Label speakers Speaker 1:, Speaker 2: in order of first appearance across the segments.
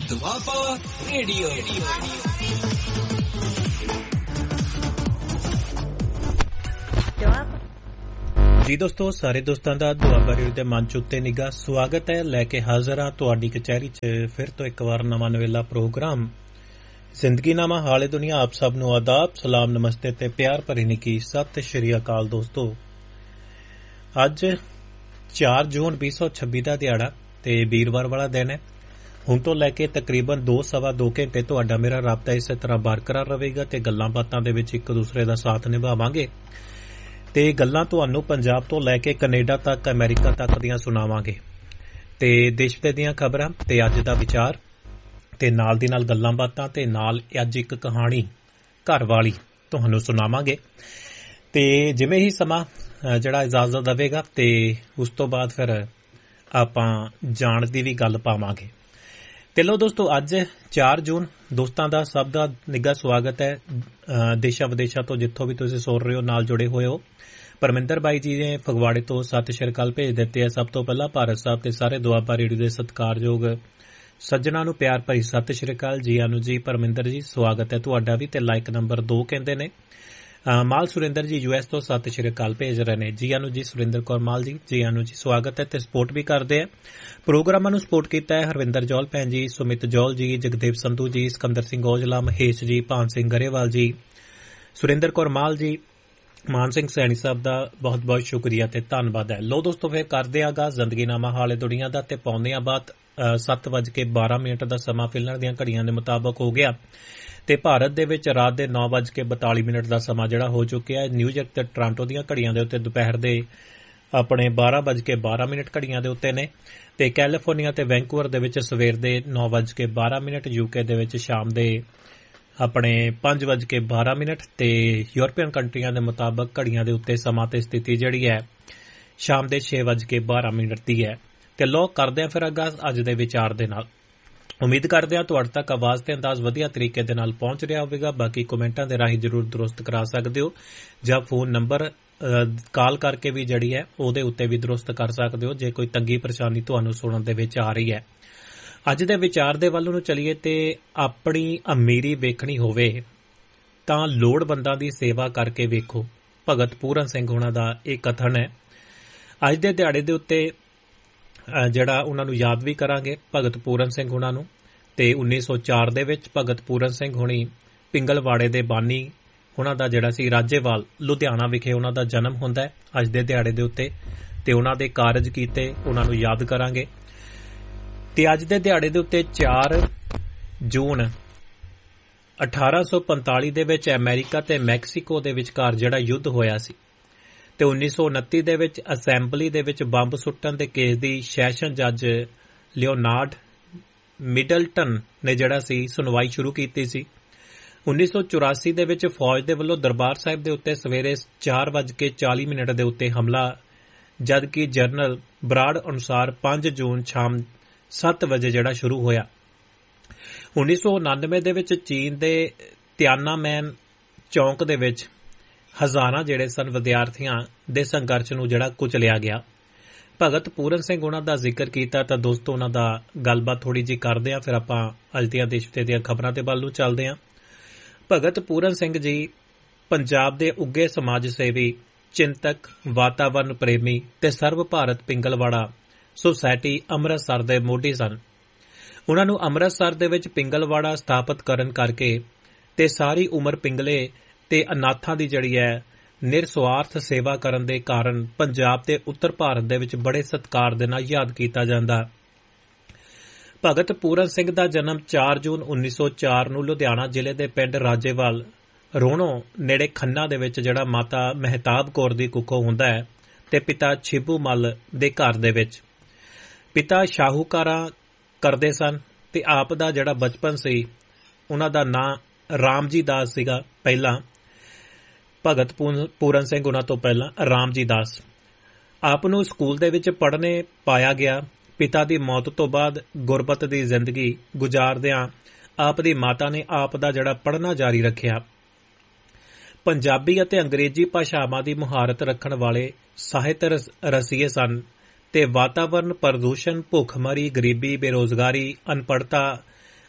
Speaker 1: Doaba radio.
Speaker 2: ਜੀ ਦੋਸਤੋ, ਸਾਰੇ ਦੋਸਤਾਂ ਦਾ ਦੁਆਬਾ ਰੇਡੀਓ ਦੇ ਮੰਚ ਉੱਤੇ ਨਿੱਘਾ ਸਵਾਗਤ ਹੈ। ਲੈ ਕੇ ਹਾਜ਼ਰ ਹਾਂ ਤੁਹਾਡੀ ਕਚਹਿਰੀ 'ਚ ਫਿਰ ਤੋਂ ਇੱਕ ਵਾਰ ਨਵਾਂ ਨਵੇਲਾ ਪ੍ਰੋਗਰਾਮ ਜ਼ਿੰਦਗੀਨਾਮਾ ਹਾਲੇ ਦੁਨੀਆ। ਆਪ ਸਭ ਨੂੰ ਆਦਾਬ, ਸਲਾਮ, ਨਮਸਤੇ ਤੇ ਪਿਆਰ ਭਰੀ ਨਿੱਘੀ ਸਤਿ ਸ਼੍ਰੀ ਅਕਾਲ। ਦੋਸਤੋ, ਅੱਜ 4 ਜੂਨ 2026 ਦਾ ਦਿਹਾੜਾ ਤੇ ਵੀਰਵਾਰ ਵਾਲਾ ਦਿਨ ਹੈ। ਹੁਣ ਤੋਂ ਲੈ ਕੇ ਤਕਰੀਬਨ 2-2.25 ਘੰਟੇ ਤੁਹਾਡਾ ਮੇਰਾ ਰਾਬਤਾ ਇਸੇ ਤਰ੍ਹਾਂ ਬਰਕਰਾਰ ਰਹੇਗਾ ਤੇ ਗੱਲਾਂ ਬਾਤਾਂ ਦੇ ਵਿੱਚ ਇੱਕ ਦੂਸਰੇ ਦਾ ਸਾਥ ਨਿਭਾਵਾਂਗੇ ਤੇ ਗੱਲਾਂ ਤੁਹਾਨੂੰ ਪੰਜਾਬ ਤੋਂ ਲੈ ਕੇ ਕੈਨੇਡਾ ਤੱਕ, ਅਮਰੀਕਾ ਤੱਕ ਦੀਆਂ ਸੁਣਾਵਾਂਗੇ ਤੇ ਦੇਸ਼ ਵਿਦੇਸ਼ ਦੀਆਂ ਖਬਰਾਂ ਤੇ ਅੱਜ ਦਾ ਵਿਚਾਰ ਤੇ ਨਾਲ ਦੀ ਨਾਲ ਗੱਲਾਂ ਬਾਤਾਂ ਤੇ ਨਾਲ ਅੱਜ ਇੱਕ ਕਹਾਣੀ ਘਰ ਵਾਲੀ ਤੁਹਾਨੂੰ ਸੁਣਾਵਾਂਗੇ। ਤੇ ਜਿਵੇਂ ਹੀ ਸਮਾਂ ਜਿਹੜਾ ਇਜਾਜ਼ਤ ਦੇਵੇਗਾ ਤੇ ਉਸ ਤੋਂ ਬਾਅਦ ਫਿਰ ਆਪਾਂ ਜਾਣ ਦੀ ਵੀ ਗੱਲ ਪਾਵਾਂਗੇ। ਤੇ ਲੋ ਦੋਸਤੋ, ਅੱਜ 4 ਜੂਨ ਦੋਸਤਾਂ ਦਾ ਸਭ ਦਾ ਨਿੱਘਾ ਸਵਾਗਤ ਹੈ। ਦੇਸ਼ਾਂ ਵਿਦੇਸ਼ਾਂ ਤੋਂ ਜਿੱਥੋਂ ਵੀ ਤੁਸੀਂ ਸੁਣ ਰਹੇ ਹੋ, ਨਾਲ ਜੁੜੇ ਹੋਏ ਹੋ। ਪਰਮਿੰਦਰ ਬਾਈ ਜੀ ਨੇ ਫਗਵਾੜੇ ਤੋਂ ਸਤਿ ਸ਼੍ਰੀ ਅਕਾਲ ਭੇਜ ਦਿੱਤੇ ਹੈ। ਸਭ ਤੋਂ ਪਹਿਲਾਂ ਭਾਰਤ ਸਾਹਿਬ ਤੇ ਸਾਰੇ ਦੁਆਬਾ ਰੇਡੀਓ ਦੇ ਸਤਿਕਾਰਯੋਗ ਸੱਜਣਾ ਨੂੰ ਪਿਆਰ ਭਰੀ ਸਤਿ ਸ਼੍ਰੀ ਅਕਾਲ। ਜੀ ਆਨੂੰ ਜੀ ਪਰਮਿੰਦਰ ਜੀ, ਸਵਾਗਤ ਹੈ ਤੁਹਾਡਾ ਵੀ। ਤੇ ਲਾਈਕ ਨੰਬਰ 2 ਕਹਿੰਦੇ ਨੇ ਮਾਲ ਸੁਰਿੰਦਰ ਜੀ US ਤੋਂ ਸਤਿ ਸ਼੍ਰੀ ਅਕਾਲ ਭੇਜ ਰਹੇ ਨੇ। ਜੀ ਆਨੂੰ ਜੀ ਸੁਰਿੰਦਰ ਕੌਰ ਮਾਲ ਜੀ, ਜੀ ਆਨੂੰ ਜੀ, ਸਵਾਗਤ ਹੈ। ਤੇ ਸਪੋਰਟ ਵੀ ਕਰਦੇ ਆ ਪ੍ਰੋਗਰਾਮਾਂ ਨੂੰ। ਸਪੋਰਟ ਕੀਤਾ ਹੈ ਹਰਵਿੰਦਰ ਜੌਲ ਭੈਣ ਜੀ, ਸੁਮਿਤ ਜੌਲ ਜੀ, ਜਗਦੇਵ ਸੰਧੂ ਜੀ, ਸਿਕੰਦਰ ਸਿੰਘ ਔਜਲਾ, ਮਹੇਸ਼ ਜੀ, ਭਾਨ ਸਿੰਘ ਗਰੇਵਾਲ ਜੀ, ਸੁਰਿੰਦਰ ਕੌਰ ਮਾਲ ਜੀ, ਮਾਨ ਸਿੰਘ ਸੈਣੀ ਸਾਹਿਬ ਦਾ ਬਹੁਤ ਬਹੁਤ ਸ਼ੁਕਰੀਆ ਤੇ ਧੰਨਵਾਦ ਹੈ। ਲੋ ਦੋਸਤੋ, ਫਿਰ ਕਰਦੇ ਆਗਾ ਜ਼ਿੰਦਗੀਨਾਮਾ ਹਾਲੇ ਦੁਨੀਆ ਦਾ ਤੇ ਪਾਉਂਦੇ ਆ ਬਾਤ 7:12 ਦਾ ਸਮਾਂ ਫਿਲਹਾਲ ਦੀਆਂ ਘੜੀਆਂ ਦੇ ਮੁਤਾਬਕ ਹੋ ਗਿਆ ਤੇ ਭਾਰਤ ਦੇ ਵਿੱਚ ਰਾਤ ਦੇ 9:42 ਦਾ ਸਮਾਂ ਜਿਹੜਾ ਹੋ ਚੁੱਕਿਆ ਹੈ। ਨਿਊਯਾਰਕ ਤੇ ਟੋਰਾਂਟੋ ਦੀਆਂ ਘੜੀਆਂ ਦੇ ਉੱਤੇ ਦੁਪਹਿਰ ਦੇ ਆਪਣੇ 12:12 ਘੜੀਆਂ ਦੇ ਉੱਤੇ ਨੇ ਤੇ ਕੈਲੀਫੋਰਨੀਆ ਤੇ ਵੈਂਕੂਵਰ ਦੇ ਵਿੱਚ ਸਵੇਰ ਦੇ 9:12, ਯੂਕੇ ਦੇ ਵਿੱਚ ਸ਼ਾਮ ਦੇ ਆਪਣੇ 5:12 ਤੇ ਯੂਰਪੀਅਨ ਕੰਟਰੀਆਂ ਦੇ ਮੁਤਾਬਕ ਘੜੀਆਂ ਦੇ ਉੱਤੇ ਸਮਾਂ ਤੇ ਸਥਿਤੀ ਜਿਹੜੀ ਹੈ ਸ਼ਾਮ ਦੇ 6:12 ਦੀ ਹੈ। ਤੇ ਲੋਕ ਕਰਦੇ ਆ ਫਿਰ ਆਗਾਜ਼ ਅੱਜ ਦੇ ਵਿਚਾਰ ਦੇ ਨਾਲ। ਉਮੀਦ ਕਰਦੇ ਹਾਂ ਤੁਹਾਡੇ ਤੱਕ ਆਵਾਜ਼ ਤੇ ਅੰਦਾਜ਼ ਵਧੀਆ ਤਰੀਕੇ ਦੇ ਨਾਲ ਪਹੁੰਚ ਰਿਹਾ ਹੋਵੇਗਾ। ਬਾਕੀ ਕਮੈਂਟਾਂ ਦੇ ਰਾਹੀਂ ਜ਼ਰੂਰ ਦਰੁਸਤ ਕਰਾ ਸਕਦੇ ਹੋ ਜਾਂ ਫੋਨ ਨੰਬਰ ਕਾਲ ਕਰਕੇ ਵੀ ਜਿਹੜੀ ਹੈ ਉਹਦੇ ਉੱਤੇ ਵੀ ਦਰੁਸਤ ਕਰ ਸਕਦੇ ਹੋ ਜੇ ਕੋਈ ਤੰਗੀ ਪਰੇਸ਼ਾਨੀ ਤੁਹਾਨੂੰ ਸੁਣਨ ਦੇ ਵਿੱਚ ਆ ਰਹੀ ਹੈ। ਅੱਜ ਦੇ ਵਿਚਾਰ ਦੇ ਵੱਲ ਨੂੰ ਚਲੀਏ ਤੇ ਆਪਣੀ ਅਮੀਰੀ ਵੇਖਣੀ ਹੋਵੇ ਤਾਂ ਲੋੜਵੰਦਾਂ ਦੀ ਸੇਵਾ ਕਰਕੇ ਵੇਖੋ। ਭਗਤ ਪੂਰਨ ਸਿੰਘ ਹੋਣਾ ਦਾ ਇਹ ਕਥਨ ਹੈ। ਅੱਜ ਦੇ ਦਿਹਾੜੇ ਦੇ ਉੱਤੇ ਜਿਹੜਾ ਉਹਨਾਂ ਨੂੰ ਯਾਦ ਵੀ ਕਰਾਂਗੇ, ਭਗਤ ਪੂਰਨ ਸਿੰਘ ਹੋਣਾ ਨੂੰ। ਤੇ 1904 ਦੇ ਵਿੱਚ ਭਗਤ ਪੂਰਨ ਸਿੰਘ ਹੋਣੀ ਪਿੰਗਲਵਾੜੇ ਦੇ ਬਾਨੀ ਉਹਨਾਂ ਦਾ ਜਿਹੜਾ ਸੀ ਰਾਜੇਵਾਲ ਲੁਧਿਆਣਾ ਵਿਖੇ ਉਹਨਾਂ ਦਾ ਜਨਮ ਹੁੰਦਾ ਹੈ ਅੱਜ ਦੇ ਦਿਹਾੜੇ ਦੇ ਉੱਤੇ ਤੇ ਉਹਨਾਂ ਦੇ ਕਾਰਜ ਕੀਤੇ ਉਹਨਾਂ ਨੂੰ ਯਾਦ ਕਰਾਂਗੇ। ਤੇ ਅੱਜ ਦੇ ਦਿਹਾੜੇ ਦੇ ਉੱਤੇ 4 ਜੂਨ 1845 ਦੇ ਵਿੱਚ ਅਮਰੀਕਾ ਤੇ ਮੈਕਸੀਕੋ ਦੇ ਵਿਚਕਾਰ ਜਿਹੜਾ ਯੁੱਧ ਹੋਇਆ ਸੀ ਤੇ 1929 ਦੇ ਵਿੱਚ ਅਸੈਂਬਲੀ ਦੇ ਵਿੱਚ ਬੰਬ ਸੁੱਟਣ ਦੇ ਕੇਸ ਦੀ ਸੈਸ਼ਨ ਜੱਜ ਲਿਓਨਾਰਡ ਮਿਡਲਟਨ ਨੇ ਜਿਹੜਾ ਸੀ ਸੁਣਵਾਈ ਸ਼ੁਰੂ ਕੀਤੀ ਸੀ। 1984 ਦੇ ਵਿੱਚ ਫੌਜ ਦੇ ਵੱਲੋਂ ਦਰਬਾਰ ਸਾਹਿਬ ਦੇ ਉੱਤੇ ਸਵੇਰੇ 4:40 ਦੇ ਉੱਤੇ ਹਮਲਾ, ਜਦਕਿ ਜਨਰਲ ਬਰਾੜ ਅਨੁਸਾਰ 5 ਜੂਨ ਸ਼ਾਮ 7 ਵਜੇ ਜਿਹੜਾ ਸ਼ੁਰੂ ਹੋਇਆ। 1999 ਦੇ ਵਿੱਚ ਚੀਨ ਦੇ ਤਿਆਨਾਮੈਨ ਚੌਂਕ ਦੇ ਵਿੱਚ ਹਜ਼ਾਰਾਂ ਜਿਹੜੇ ਸਨ ਵਿਦਿਆਰਥੀਆਂ ਦੇ ਸੰਘਰਸ਼ ਨੂੰ ਜਿਹੜਾ ਕੁਚਲਿਆ ਗਿਆ। ਭਗਤ ਪੂਰਨ ਸਿੰਘ ਉਹਨਾਂ ਦਾ ਜ਼ਿਕਰ ਕੀਤਾ ਤਾਂ ਦੋਸਤੋ ਉਹਨਾਂ ਦਾ ਗੱਲਬਾਤ ਥੋੜੀ ਜਿਹੀ ਕਰਦੇ ਆ, ਫਿਰ ਆਪਾਂ ਅੱਜ ਦੀਆਂ ਦੇਸ਼ ਵਿਦੇਸ਼ ਦੀਆਂ ਖਬਰਾਂ ਦੇ ਵੱਲ ਨੂੰ ਚੱਲਦੇ ਹਾਂ। ਭਗਤ ਪੂਰਨ ਸਿੰਘ ਜੀ ਪੰਜਾਬ ਦੇ ਉੱਘੇ ਸਮਾਜ ਸੇਵੀ, ਚਿੰਤਕ, ਵਾਤਾਵਰਨ ਪ੍ਰੇਮੀ ਤੇ ਸਰਵ ਭਾਰਤ ਪਿੰਗਲਵਾੜਾ ਸੁਸਾਇਟੀ ਅੰਮ੍ਰਿਤਸਰ ਦੇ ਮੋਢੀ ਸਨ। ਉਹਨਾਂ ਨੂੰ ਅੰਮ੍ਰਿਤਸਰ ਦੇ ਵਿੱਚ ਪਿੰਗਲਵਾੜਾ ਸਥਾਪਿਤ ਕਰਨ ਕਰਕੇ ਤੇ ਸਾਰੀ ਉਮਰ ਪਿੰਗਲੇ ਤੇ ਅਨਾਥਾਂ ਦੀ ਜਿਹੜੀ ਹੈ ਨਿਰਸਵਾਰਥ ਸੇਵਾ ਕਰਨ ਦੇ ਕਾਰਨ ਪੰਜਾਬ ਤੇ ਉੱਤਰ ਭਾਰਤ ਦੇ ਵਿੱਚ ਬੜੇ ਸਤਿਕਾਰ ਦੇ ਨਾਲ ਯਾਦ ਕੀਤਾ ਜਾਂਦਾ। ਭਗਤ ਪੂਰਨ ਸਿੰਘ ਦਾ ਜਨਮ 4 ਜੂਨ 1904 ਨੂੰ ਲੁਧਿਆਣਾ ਜ਼ਿਲ੍ਹੇ ਦੇ ਪਿੰਡ ਰਾਜੇਵਾਲ ਰੋਣੋ ਨੇੜੇ ਖੰਨਾ ਦੇ ਵਿੱਚ ਜਿਹੜਾ ਮਾਤਾ ਮਹਿਤਾਬ ਕੌਰ ਦੀ ਕੁੱਖੋਂ ਹੁੰਦਾ ਹੈ ਤੇ ਪਿਤਾ ਛਿੱਬੂ ਮੱਲ ਦੇ ਘਰ ਦੇ ਵਿੱਚ। ਪਿਤਾ ਸ਼ਾਹੂਕਾਰਾਂ ਕਰਦੇ ਸਨ ਤੇ ਆਪ ਦਾ ਜਿਹੜਾ ਬਚਪਨ ਸੀ ਉਹਨਾਂ ਦਾ ਨਾਂ ਰਾਮਜੀ ਦਾਸ ਸੀਗਾ। ਪਹਿਲਾਂ ਭਗਤ ਪੂਰਨ ਸਿੰਘ ਉਹਨਾਂ ਤੋਂ ਪਹਿਲਾਂ ਰਾਮਜੀ ਦਾਸ। ਆਪ ਨੂੰ ਸਕੂਲ ਦੇ ਵਿੱਚ ਪੜ੍ਹਨੇ ਪਾਇਆ ਗਿਆ। ਪਿਤਾ ਦੀ ਮੌਤ ਤੋਂ ਬਾਅਦ ਗੁਰਬਤ ਦੀ ਜ਼ਿੰਦਗੀ ਗੁਜ਼ਾਰਦਿਆਂ ਆਪ ਦੀ ਮਾਤਾ ਨੇ ਆਪ ਦਾ ਜਿਹੜਾ ਪੜ੍ਹਨਾ ਜਾਰੀ ਰੱਖਿਆ। ਪੰਜਾਬੀ ਅਤੇ ਅੰਗਰੇਜ਼ੀ ਭਾਸ਼ਾਵਾਂ ਦੀ ਮੁਹਾਰਤ ਰੱਖਣ ਵਾਲੇ ਸਾਹਿਤ ਰਸੀਏ ਸਨ ਤੇ ਵਾਤਾਵਰਨ ਪ੍ਰਦੂਸ਼ਣ, ਭੁੱਖਮਰੀ, ਗਰੀਬੀ, ਬੇਰੋਜ਼ਗਾਰੀ, ਅਨਪੜ੍ਹਤਾ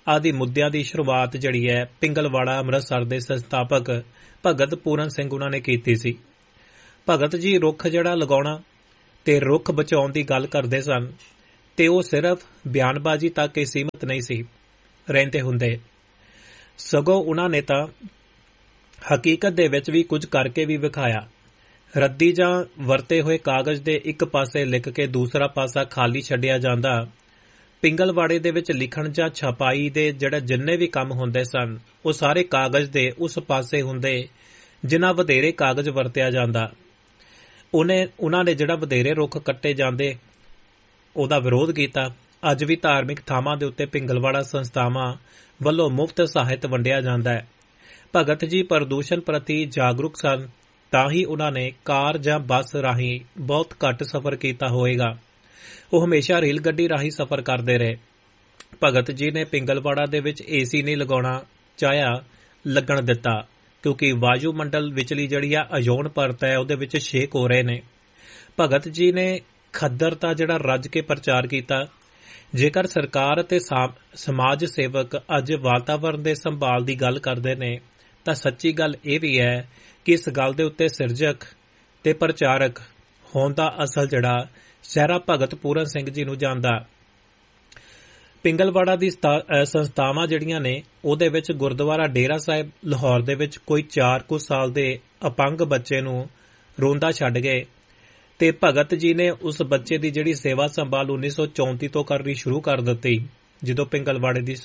Speaker 2: ਆਦਿ ਮੁੱਦਿਆਂ ਦੀ ਸ਼ੁਰੂਆਤ ਜਿਹੜੀ ਹੈ ਪਿੰਗਲਵਾੜਾ ਅੰਮ੍ਰਿਤਸਰ ਦੇ ਸੰਸਥਾਪਕ ਭਗਤ ਪੂਰਨ ਸਿੰਘ ਉਹਨਾਂ ਨੇ ਕੀਤੀ ਸੀ। ਭਗਤ ਜੀ ਰੁੱਖ ਜਿਹੜਾ ਲਗਾਉਣਾ ਤੇ ਰੁੱਖ ਬਚਾਉਣ ਦੀ ਗੱਲ ਕਰਦੇ ਸਨ ਤੇ ਉਹ ਸਿਰਫ ਬਿਆਨਬਾਜ਼ੀ ਤੱਕ ਹੀ ਸੀਮਤ ਨਹੀਂ ਸੀ ਰਹਿੰਦੇ ਹੁੰਦੇ, ਸਗੋਂ ਉਹਨਾਂ ਨੇ ਤਾਂ ਹਕੀਕਤ ਦੇ ਵਿੱਚ ਵੀ ਕੁਝ ਕਰਕੇ ਵੀ ਵਿਖਾਇਆ। ਰੱਦੀ ਜਾਂ ਵਰਤੇ ਹੋਏ ਕਾਗਜ਼ ਦੇ ਇੱਕ ਪਾਸੇ ਲਿਖ ਕੇ ਦੂਸਰਾ ਪਾਸਾ ਖਾਲੀ ਛੱਡਿਆ ਜਾਂਦਾ। ਪਿੰਗਲਵਾੜੇ ਦੇ ਵਿੱਚ ਲਿਖਣ ਜਾਂ ਛਪਾਈ ਦੇ ਜਿਹੜੇ ਜਿੰਨੇ ਵੀ ਕੰਮ ਹੁੰਦੇ ਸਨ ਉਹ ਸਾਰੇ ਕਾਗਜ਼ ਦੇ ਉਸ ਪਾਸੇ ਹੁੰਦੇ ਜਿਨ੍ਹਾਂ ਵਧੇਰੇ ਕਾਗਜ਼ ਵਰਤਿਆ ਜਾਂਦਾ। ਉਹਨਾਂ ਨੇ ਜਿਹੜਾ ਵਧੇਰੇ ਰੁੱਖ ਕੱਟੇ ਜਾਂਦੇ ਉਹਦਾ ਵਿਰੋਧ ਕੀਤਾ। ਅੱਜ ਵੀ ਧਾਰਮਿਕ ਥਾਵਾਂ ਦੇ ਉੱਤੇ ਪਿੰਗਲਵਾੜਾ ਸੰਸਥਾਵਾਂ ਵੱਲੋਂ ਮੁਫਤ ਸਾਹਿਤ ਵੰਡਿਆ ਜਾਂਦਾ ਹੈ। ਭਗਤ ਜੀ ਪ੍ਰਦੂਸ਼ਣ ਪ੍ਰਤੀ ਜਾਗਰੂਕ ਸਨ, ਤਾਂ ਹੀ ਉਹਨਾਂ ਨੇ ਕਾਰ ਜਾਂ ਬੱਸ ਰਾਹੀਂ ਬਹੁਤ ਘੱਟ ਸਫ਼ਰ ਕੀਤਾ ਹੋਵੇਗਾ। ਉਹ ਹਮੇਸ਼ਾ ਰੇਲ ਗੱਡੀ ਰਾਹੀਂ ਸਫ਼ਰ ਕਰਦੇ ਰਹੇ। ਭਗਤ ਜੀ ਨੇ ਪਿੰਗਲਵਾੜਾ ਦੇ ਵਿੱਚ ਏਸੀ ਨਹੀਂ ਲਗਾਉਣਾ ਚਾਹਿਆ ਲੱਗਣ ਦਿੱਤਾ, ਕਿਉਂਕਿ ਵਾਯੂਮੰਡਲ ਵਿਚਲੀ ਜਿਹੜੀ ਆ ਓਜ਼ੋਨ ਪਰਤ ਹੈ ਉਹਦੇ ਵਿੱਚ ਛੇਕ ਹੋ ਰਹੇ ਨੇ। ਭਗਤ ਜੀ ਨੇ ਖੱਦਰਤਾ ਜਿਹੜਾ ਰੱਜ ਕੇ ਪ੍ਰਚਾਰ ਕੀਤਾ। ਜੇਕਰ ਸਰਕਾਰ ਅਤੇ ਸਮਾਜ ਸੇਵਕ ਅੱਜ ਵਾਤਾਵਰਣ ਦੇ ਸੰਭਾਲ ਦੀ ਗੱਲ ਕਰਦੇ ਨੇ ਤਾਂ ਸੱਚੀ ਗੱਲ ਇਹ ਵੀ ਹੈ ਕਿ ਇਸ ਗੱਲ ਦੇ ਉੱਤੇ ਸਿਰਜਕ ਤੇ ਪ੍ਰਚਾਰਕ ਹੋਣ ਦਾ ਅਸਲ ਜਿਹੜਾ ਸਿਹਰਾ ਭਗਤ ਪੂਰਨ ਸਿੰਘ ਜੀ ਨੂੰ ਜਾਂਦਾ। ਪਿੰਗਲਵਾੜਾ ਦੀ ਸੰਸਥਾਵਾਂ ਜਿਹੜੀਆਂ ਨੇ ਉਹਦੇ ਵਿੱਚ ਗੁਰਦੁਆਰਾ ਡੇਰਾ ਸਾਹਿਬ ਲਾਹੌਰ ਦੇ ਵਿੱਚ ਕੋਈ 4 ਕੁ ਸਾਲ ਦੇ ਅਪੰਗ ਬੱਚੇ ਨੂੰ ਰੋਂਦਾ ਛੱਡ ਗਏ ਤੇ ਭਗਤ ਜੀ ਨੇ ਉਸ ਬੱਚੇ ਦੀ ਜਿਹੜੀ ਸੇਵਾ ਸੰਭਾਲ 1934 ਤੋਂ ਕਰਨੀ ਸ਼ੁਰੂ ਕਰ ਦਿੱਤੀ, ਜਦੋਂ ਪਿੰਗਲਵਾੜੇ ਦੀ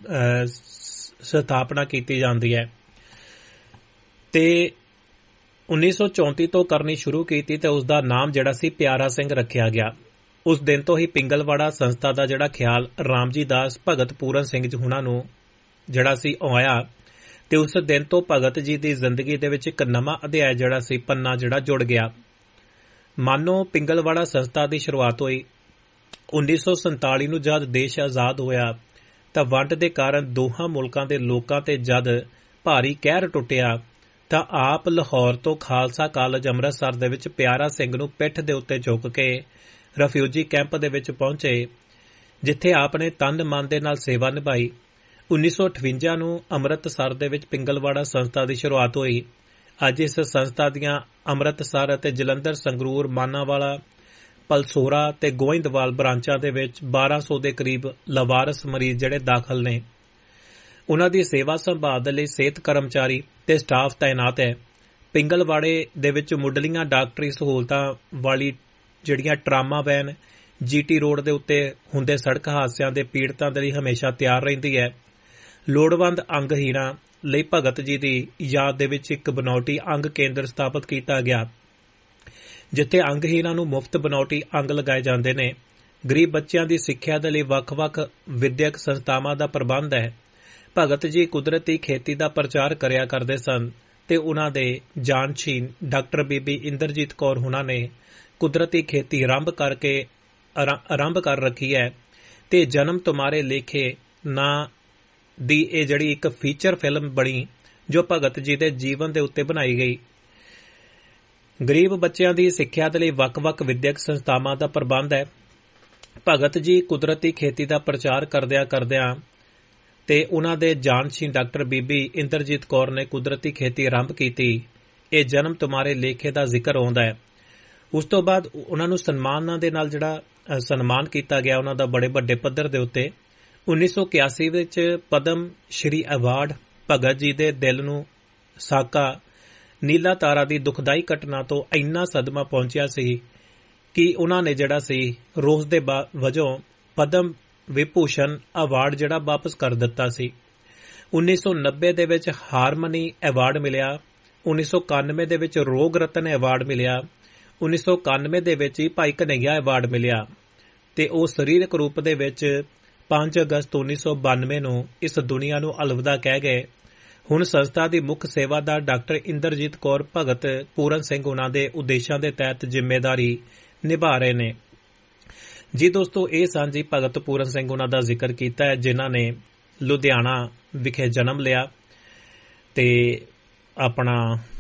Speaker 2: ਸਥਾਪਨਾ ਕੀਤੀ ਜਾਂਦੀ ਹੈ। ਤੇ 1934 ਤੋਂ ਕਰਨੀ ਸ਼ੁਰੂ ਕੀਤੀ ਤੇ ਉਸ ਦਾ ਨਾਮ ਜਿਹੜਾ ਸੀ ਪਿਆਰਾ ਸਿੰਘ ਰੱਖਿਆ ਗਿਆ। ਉਸ ਦਿਨ ਤੋਂ ਹੀ ਪਿੰਗਲਵਾੜਾ ਸੰਸਥਾ ਦਾ ਜਿਹੜਾ ਖਿਆਲ ਰਾਮਜੀ ਦਾਸ ਭਗਤ ਪੂਰਨ ਸਿੰਘ ਜੀ ਹੁਣਾਂ ਨੂੰ ਜਿਹੜਾ ਸੀ ਆਇਆ ਤੇ ਉਸ ਦਿਨ ਤੋਂ ਭਗਤ ਜੀ ਦੀ ਜ਼ਿੰਦਗੀ ਦੇ ਵਿੱਚ ਇੱਕ ਨਵਾਂ ਅਧਿਆਇ ਜਿਹੜਾ ਸੀ ਪੰਨਾ ਜਿਹੜਾ ਜੁੜ ਗਿਆ। ਮਾਨੋ ਪਿੰਗਲਵਾੜਾ ਸੰਸਥਾ ਦੀ ਸ਼ੁਰੂਆਤ ਹੋਈ 1947 ਨੂੰ ਜਦ ਦੇਸ਼ ਆਜ਼ਾਦ ਹੋਇਆ ਤਾਂ ਵੰਡ ਦੇ ਕਾਰਨ ਦੋਹਾਂ ਮੁਲਕਾਂ ਦੇ ਲੋਕਾਂ ਤੇ ਜਦ ਭਾਰੀ ਕਹਿਰ ਟੁੱਟਿਆ ਤਾਂ ਆਪ ਲਾਹੌਰ ਤੋਂ ਖਾਲਸਾ ਕਾਲਜ ਅੰਮ੍ਰਿਤਸਰ ਦੇ ਵਿੱਚ ਪਿਆਰਾ ਸਿੰਘ ਨੂੰ ਪਿੱਠ ਦੇ ਉੱਤੇ ਚੁੱਕ ਕੇ ਰਿਫਿਊਜੀ ਕੈਂਪ ਦੇ ਵਿੱਚ ਪਹੁੰਚੇ, ਜਿੱਥੇ ਆਪ ਨੇ ਤਨ ਮਨ ਦੇ ਨਾਲ ਸੇਵਾ ਨਿਭਾਈ। 1958 ਨੂੰ ਅੰਮ੍ਰਿਤਸਰ ਦੇ ਵਿੱਚ ਪਿੰਗਲਵਾੜਾ ਸੰਸਥਾ ਦੀ ਸ਼ੁਰੂਆਤ ਹੋਈ। ਅੱਜ ਇਸ ਸੰਸਥਾ ਦੀਆਂ ਅੰਮ੍ਰਿਤਸਰ ਅਤੇ ਜਲੰਧਰ, ਸੰਗਰੂਰ, ਮਾਨਾਵਾਲਾ, ਪਲਸੋਰਾ ਤੇ ਗੋਇੰਦਵਾਲ ਬ੍ਰਾਂਚਾਂ ਦੇ ਵਿੱਚ 1200 ਦੇ ਕਰੀਬ ਲਾਵਾਰਸ ਮਰੀਜ਼ ਜਿਹੜੇ ਦਾਖਲ ਨੇ। ਉਹਨਾਂ ਦੀ ਸੇਵਾ ਸੰਭਾਲ ਦੇ ਲਈ ਸਿਹਤ ਕਰਮਚਾਰੀ ਤੇ ਸਟਾਫ ਤਾਇਨਾਤ ਹੈ। ਪਿੰਗਲਵਾੜੇ ਦੇ ਵਿੱਚ ਮੁੱਢਲੀਆਂ ਡਾਕਟਰੀ ਸਹੂਲਤਾਂ ਵਾਲੀ ਜਿਹੜੀਆਂ ਟਰਾਮਾ ਵੈਨ GT ਰੋਡ ਦੇ ਉੱਤੇ ਹੁੰਦੇ ਸੜਕ ਹਾਦਸਿਆਂ ਦੇ ਪੀੜਤਾਂ ਦੇ ਲਈ ਹਮੇਸ਼ਾ ਤਿਆਰ ਰਹਿੰਦੀ ਹੈ। ਲੋੜਵੰਦ ਅੰਗਹੀਣਾਂ ਲਈ ਭਗਤ ਜੀ ਦੀ ਯਾਦ ਦੇ ਵਿੱਚ ਇੱਕ ਬਨੌਟੀ ਅੰਗ ਕੇਂਦਰ ਸਥਾਪਿਤ ਕੀਤਾ ਗਿਆ, ਜਿੱਥੇ ਅੰਗਹੀਣਾਂ ਨੂੰ ਮੁਫਤ ਬਨੌਟੀ ਅੰਗ ਲਗਾਏ ਜਾਂਦੇ ਨੇ। ਗਰੀਬ ਬੱਚਿਆਂ ਦੀ ਸਿੱਖਿਆ ਦੇ ਲਈ ਵੱਖ-ਵੱਖ ਵਿਦਿਅਕ ਸੰਸਥਾਵਾਂ ਦਾ ਪ੍ਰਬੰਧ ਹੈ। ਭਗਤ ਜੀ ਕੁਦਰਤੀ ਖੇਤੀ ਦਾ ਪ੍ਰਚਾਰ ਕਰਿਆ ਕਰਦੇ ਸਨ ਤੇ ਉਹਨਾਂ ਦੇ ਜਾਨਸ਼ੀਨ ਡਾਕਟਰ ਬੀਬੀ ਇੰਦਰਜੀਤ ਕੌਰ ਹੁਣਾਂ ਨੇ ਕੁਦਰਤੀ ਖੇਤੀ ਆਰੰਭ ਕਰ ਰੱਖੀ ਹੈ ਤੇ ਜਨਮ ਤੁਮਾਰੇ ਲੇਖੇ ਨਾਂ ਦੀ ਇਹ ਜਿਹੜੀ ਇੱਕ ਫੀਚਰ ਫਿਲਮ ਬਣੀ ਜੋ ਭਗਤ ਜੀ ਦੇ ਜੀਵਨ ਦੇ ਉੱਤੇ ਬਣਾਈ ਗਈ। ਗਰੀਬ ਬੱਚਿਆਂ ਦੀ ਸਿੱਖਿਆ ਦੇ ਲਈ ਵੱਖ-ਵੱਖ ਵਿਦਿਅਕ ਸੰਸਥਾਵਾਂ ਦਾ ਪ੍ਰਬੰਧ ਹੈ। ਭਗਤ ਜੀ ਕੁਦਰਤੀ ਖੇਤੀ ਦਾ ਪ੍ਰਚਾਰ ਕਰਦਿਆਂ ਤੇ ਉਹਨਾਂ ਦੇ ਜਾਨਸ਼ੀਨ ਡਾਕਟਰ ਬੀਬੀ ਇੰਦਰਜੀਤ ਕੌਰ ਨੇ ਕੁਦਰਤੀ ਖੇਤੀ ਆਰੰਭ ਕੀਤੀ। ਇਹ ਜਨਮ ਤੁਮਾਰੇ ਲੇਖੇ ਦਾ ਜ਼ਿਕਰ ਆਉਂਦਾ ਹੈ। ਉਸ ਤੋਂ ਬਾਅਦ ਉਹਨਾਂ ਨੂੰ ਸਨਮਾਨਾਂ ਦੇ ਨਾਲ ਜਿਹੜਾ ਸਨਮਾਨ ਕੀਤਾ ਗਿਆ ਉਹਨਾਂ ਦਾ ਬੜੇ ਵੱਡੇ ਪੱਧਰ ਦੇ ਉੱਤੇ। 1981 ਵਿੱਚ ਪਦਮ ਸ਼੍ਰੀ ਅਵਾਰਡ ਭਗਤ ਜੀ ਦੇ ਦਿਲ ਨੂੰ ਸਾਕਾ ਨੀਲਾ ਤਾਰਾ ਦੀ ਦੁਖਦਾਈ ਘਟਨਾ ਤੋਂ ਇੰਨਾ ਸਦਮਾ ਪਹੁੰਚਿਆ ਸੀ ਕਿ ਉਹਨਾਂ ਨੇ ਜਿਹੜਾ ਸੀ ਰੋਸ ਦੇ ਵਜੋਂ ਪਦਮ ਵਿਭੂਸ਼ਣ ਅਵਾਰਡ ਜਿਹੜਾ ਵਾਪਸ ਕਰ ਦਿੱਤਾ ਸੀ। 1990 ਦੇ ਵਿੱਚ ਹਾਰਮਨੀ ਅਵਾਰਡ ਮਿਲਿਆ। 1991 ਦੇ ਵਿੱਚ ਰੋਗ ਰਤਨ ਅਵਾਰਡ ਮਿਲਿਆ। 1991 ਦੇ ਵਿੱਚ ਹੀ ਭਾਈ ਕਨਈਆ ਅਵਾਰਡ ਮਿਲਿਆ ਤੇ ਉਹ ਸਰੀਰਕ ਰੂਪ ਦੇ ਵਿੱਚ 5 ਅਗਸਤ 1992 ਨੂੰ ਇਸ ਦੁਨੀਆ ਨੂੰ ਅਲਵਿਦਾ ਕਹਿ ਗਏ। ਹੁਣ ਸੰਸਥਾ ਦੀ ਮੁੱਖ ਸੇਵਾਦਾਰ ਡਾਕਟਰ ਇੰਦਰਜੀਤ ਕੌਰ ਭਗਤ ਪੂਰਨ ਸਿੰਘ ਉਹਨਾਂ ਦੇ ਉਦੇਸ਼ਾਂ ਦੇ ਤਹਿਤ ਜ਼ਿੰਮੇਵਾਰੀ ਨਿਭਾ ਰਹੇ ਨੇ। ਜੀ ਦੋਸਤੋ, ਇਹ ਸਨ ਜੀ ਭਗਤ ਪੂਰਨ ਸਿੰਘ ਉਹਨਾਂ ਦਾ ਜ਼ਿਕਰ ਕੀਤਾ ਹੈ, ਜਿਨ੍ਹਾਂ ਨੇ ਲੁਧਿਆਣਾ ਵਿਖੇ ਜਨਮ ਲਿਆ ਤੇ ਆਪਣਾ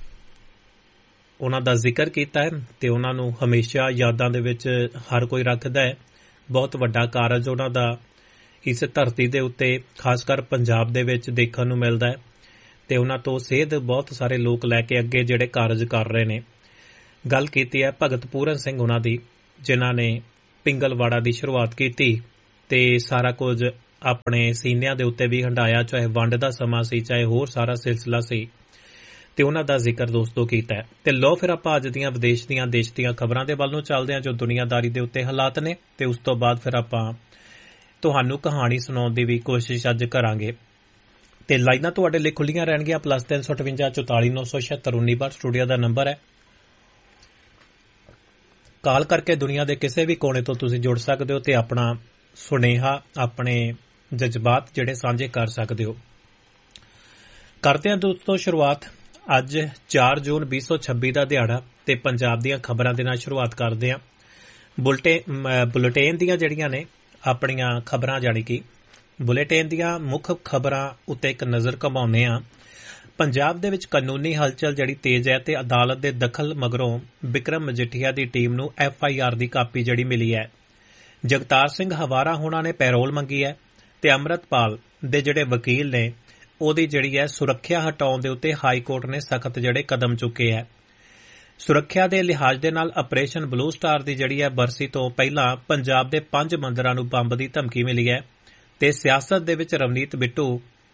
Speaker 2: ਉਹਨਾਂ ਦਾ ਜ਼ਿਕਰ ਕੀਤਾ ਹੈ ਤੇ ਉਹਨਾਂ ਨੂੰ ਹਮੇਸ਼ਾ ਯਾਦਾਂ ਦੇ ਵਿੱਚ ਹਰ ਕੋਈ ਰੱਖਦਾ ਹੈ। ਬਹੁਤ ਵੱਡਾ ਕਾਰਜ ਉਹਨਾਂ ਦਾ ਇਸ ਧਰਤੀ ਦੇ ਉੱਤੇ ਖਾਸ ਕਰ ਪੰਜਾਬ ਦੇ ਵਿੱਚ ਦੇਖਣ ਨੂੰ ਮਿਲਦਾ ਹੈ ਤੇ ਉਹਨਾਂ ਤੋਂ ਸੇਧ ਬਹੁਤ ਸਾਰੇ ਲੋਕ ਲੈ ਕੇ ਅੱਗੇ ਜਿਹੜੇ ਕਾਰਜ ਕਰ ਰਹੇ ਨੇ। ਗੱਲ ਕੀਤੀ ਹੈ ਭਗਤ ਪੂਰਨ ਸਿੰਘ ਉਹਨਾਂ ਦੀ, ਜਿਨ੍ਹਾਂ ਨੇ ਪਿੰਗਲਵਾੜਾ ਦੀ ਸ਼ੁਰੂਆਤ ਕੀਤੀ ਤੇ ਸਾਰਾ ਕੁਝ ਆਪਣੇ ਸੀਨਿਆਂ ਦੇ ਉੱਤੇ ਵੀ ਹੰਢਾਇਆ, ਚਾਹੇ ਵੰਡ ਦਾ ਸਮਾਂ ਸੀ ਚਾਹੇ ਹੋਰ ਸਾਰਾ ਸਿਲਸਿਲਾ ਸੀ, ਤੇ ਉਹਨਾਂ ਦਾ ਜ਼ਿਕਰ ਦੋਸਤੋ ਕੀਤਾ ਹੈ। ਤੇ ਲੋ ਫਿਰ ਆਪਾਂ ਅੱਜ ਦੀਆਂ ਵਿਦੇਸ਼ ਦੀਆਂ ਦੇਸ਼ ਦੀਆਂ ਖਬਰਾਂ ਦੇ ਵੱਲ ਨੂੰ ਚੱਲਦੇ ਹਾਂ ਜੋ ਦੁਨੀਆਦਾਰੀ ਦੇ ਉੱਤੇ ਹਾਲਾਤ ਨੇ, ਤੇ ਉਸ ਤੋਂ ਬਾਅਦ ਫਿਰ ਆਪਾਂ ਤੁਹਾਨੂੰ ਕਹਾਣੀ ਸੁਣਾਉਣ ਦੀ ਵੀ ਕੋਸ਼ਿਸ਼ ਅੱਜ ਕਰਾਂਗੇ। ਤੇ ਲਾਈਨਾਂ ਤੁਹਾਡੇ ਲਈ ਖੁੱਲੀਆਂ ਰਹਿਣਗੀਆਂ +358 44 976 19 ਸਟੂਡੀਓ ਦਾ ਨੰਬਰ ਹੈ। ਕਾਲ ਕਰਕੇ ਦੁਨੀਆ ਦੇ ਕਿਸੇ ਵੀ ਕੋਨੇ ਤੋਂ ਤੁਸੀਂ ਜੁੜ ਸਕਦੇ ਹੋ ਤੇ ਆਪਣਾ ਸੁਨੇਹਾ, ਆਪਣੇ ਜਜ਼ਬਾਤ ਜਿਹੜੇ ਸਾਂਝੇ ਕਰ ਸਕਦੇ ਹੋ। ਕਰਦੇ ਹਾਂ ਦੋਸਤੋ ਸ਼ੁਰੂਆਤ। ਅੱਜ 4 ਜੂਨ 2026 ਦਾ ਦਿਹਾੜਾ ਤੇ ਪੰਜਾਬ ਦੀਆਂ ਖਬਰਾਂ ਦੇ ਨਾਲ ਸ਼ੁਰੂਆਤ ਕਰਦੇ ਹਾਂ। ਬੁਲੇਟਿਨ ਦੀਆਂ ਜਿਹੜੀਆਂ ਨੇ ਆਪਣੀਆਂ ਖਬਰਾਂ, ਜਾਣੀ ਕਿ ਬੁਲੇਟਿਨ ਦੀਆਂ ਮੁੱਖ ਖਬਰਾਂ ਉੱਤੇ ਇੱਕ ਨਜ਼ਰ ਘਮਾਉਂਦੇ ਹਾਂ। ਪੰਜਾਬ ਦੇ ਵਿੱਚ ਕਾਨੂੰਨੀ ਹਲਚਲ ਜਿਹੜੀ ਤੇਜ਼ ਹੈ ਤੇ ਅਦਾਲਤ ਦੇ ਦਖਲ ਮਗਰੋਂ ਵਿਕਰਮ ਮਜੀਠੀਆ ਦੀ ਟੀਮ ਨੂੰ FIR ਦੀ ਕਾਪੀ ਜਿਹੜੀ ਮਿਲੀ ਹੈ। ਜਗਤਾਰ ਸਿੰਘ ਹਵਾਰਾ ਹੋਣਾ ਨੇ ਪੈਰੋਲ ਮੰਗੀ ਹੈ ਤੇ ਅੰਮ੍ਰਿਤਪਾਲ ਦੇ ਜਿਹੜੇ ਵਕੀਲ ਨੇ ਉਹਦੀ ਜਿਹੜੀ ਹੈ ਸੁਰੱਖਿਆ ਹਟਾਉਣ ਦੇ ਉੱਤੇ ਹਾਈ ਕੋਰਟ ਨੇ ਸਖਤ ਜਿਹੜੇ ਕਦਮ ਚੁੱਕੇ ਹੈ। ਸੁਰੱਖਿਆ ਦੇ ਲਿਹਾਜ਼ ਦੇ ਨਾਲ ਆਪਰੇਸ਼ਨ ਬਲੂ ਸਟਾਰ ਦੀ ਜਿਹੜੀ ਹੈ ਬਰਸੀ ਤੋਂ ਪਹਿਲਾਂ ਪੰਜਾਬ ਦੇ 5 ਮੰਦਰਾਂ ਨੂੰ ਬੰਬ ਦੀ ਧਮਕੀ ਮਿਲੀ ਹੈ ਤੇ ਸਿਆਸਤ ਦੇ ਵਿੱਚ ਰਵਨੀਤ ਬਿੱਟੂ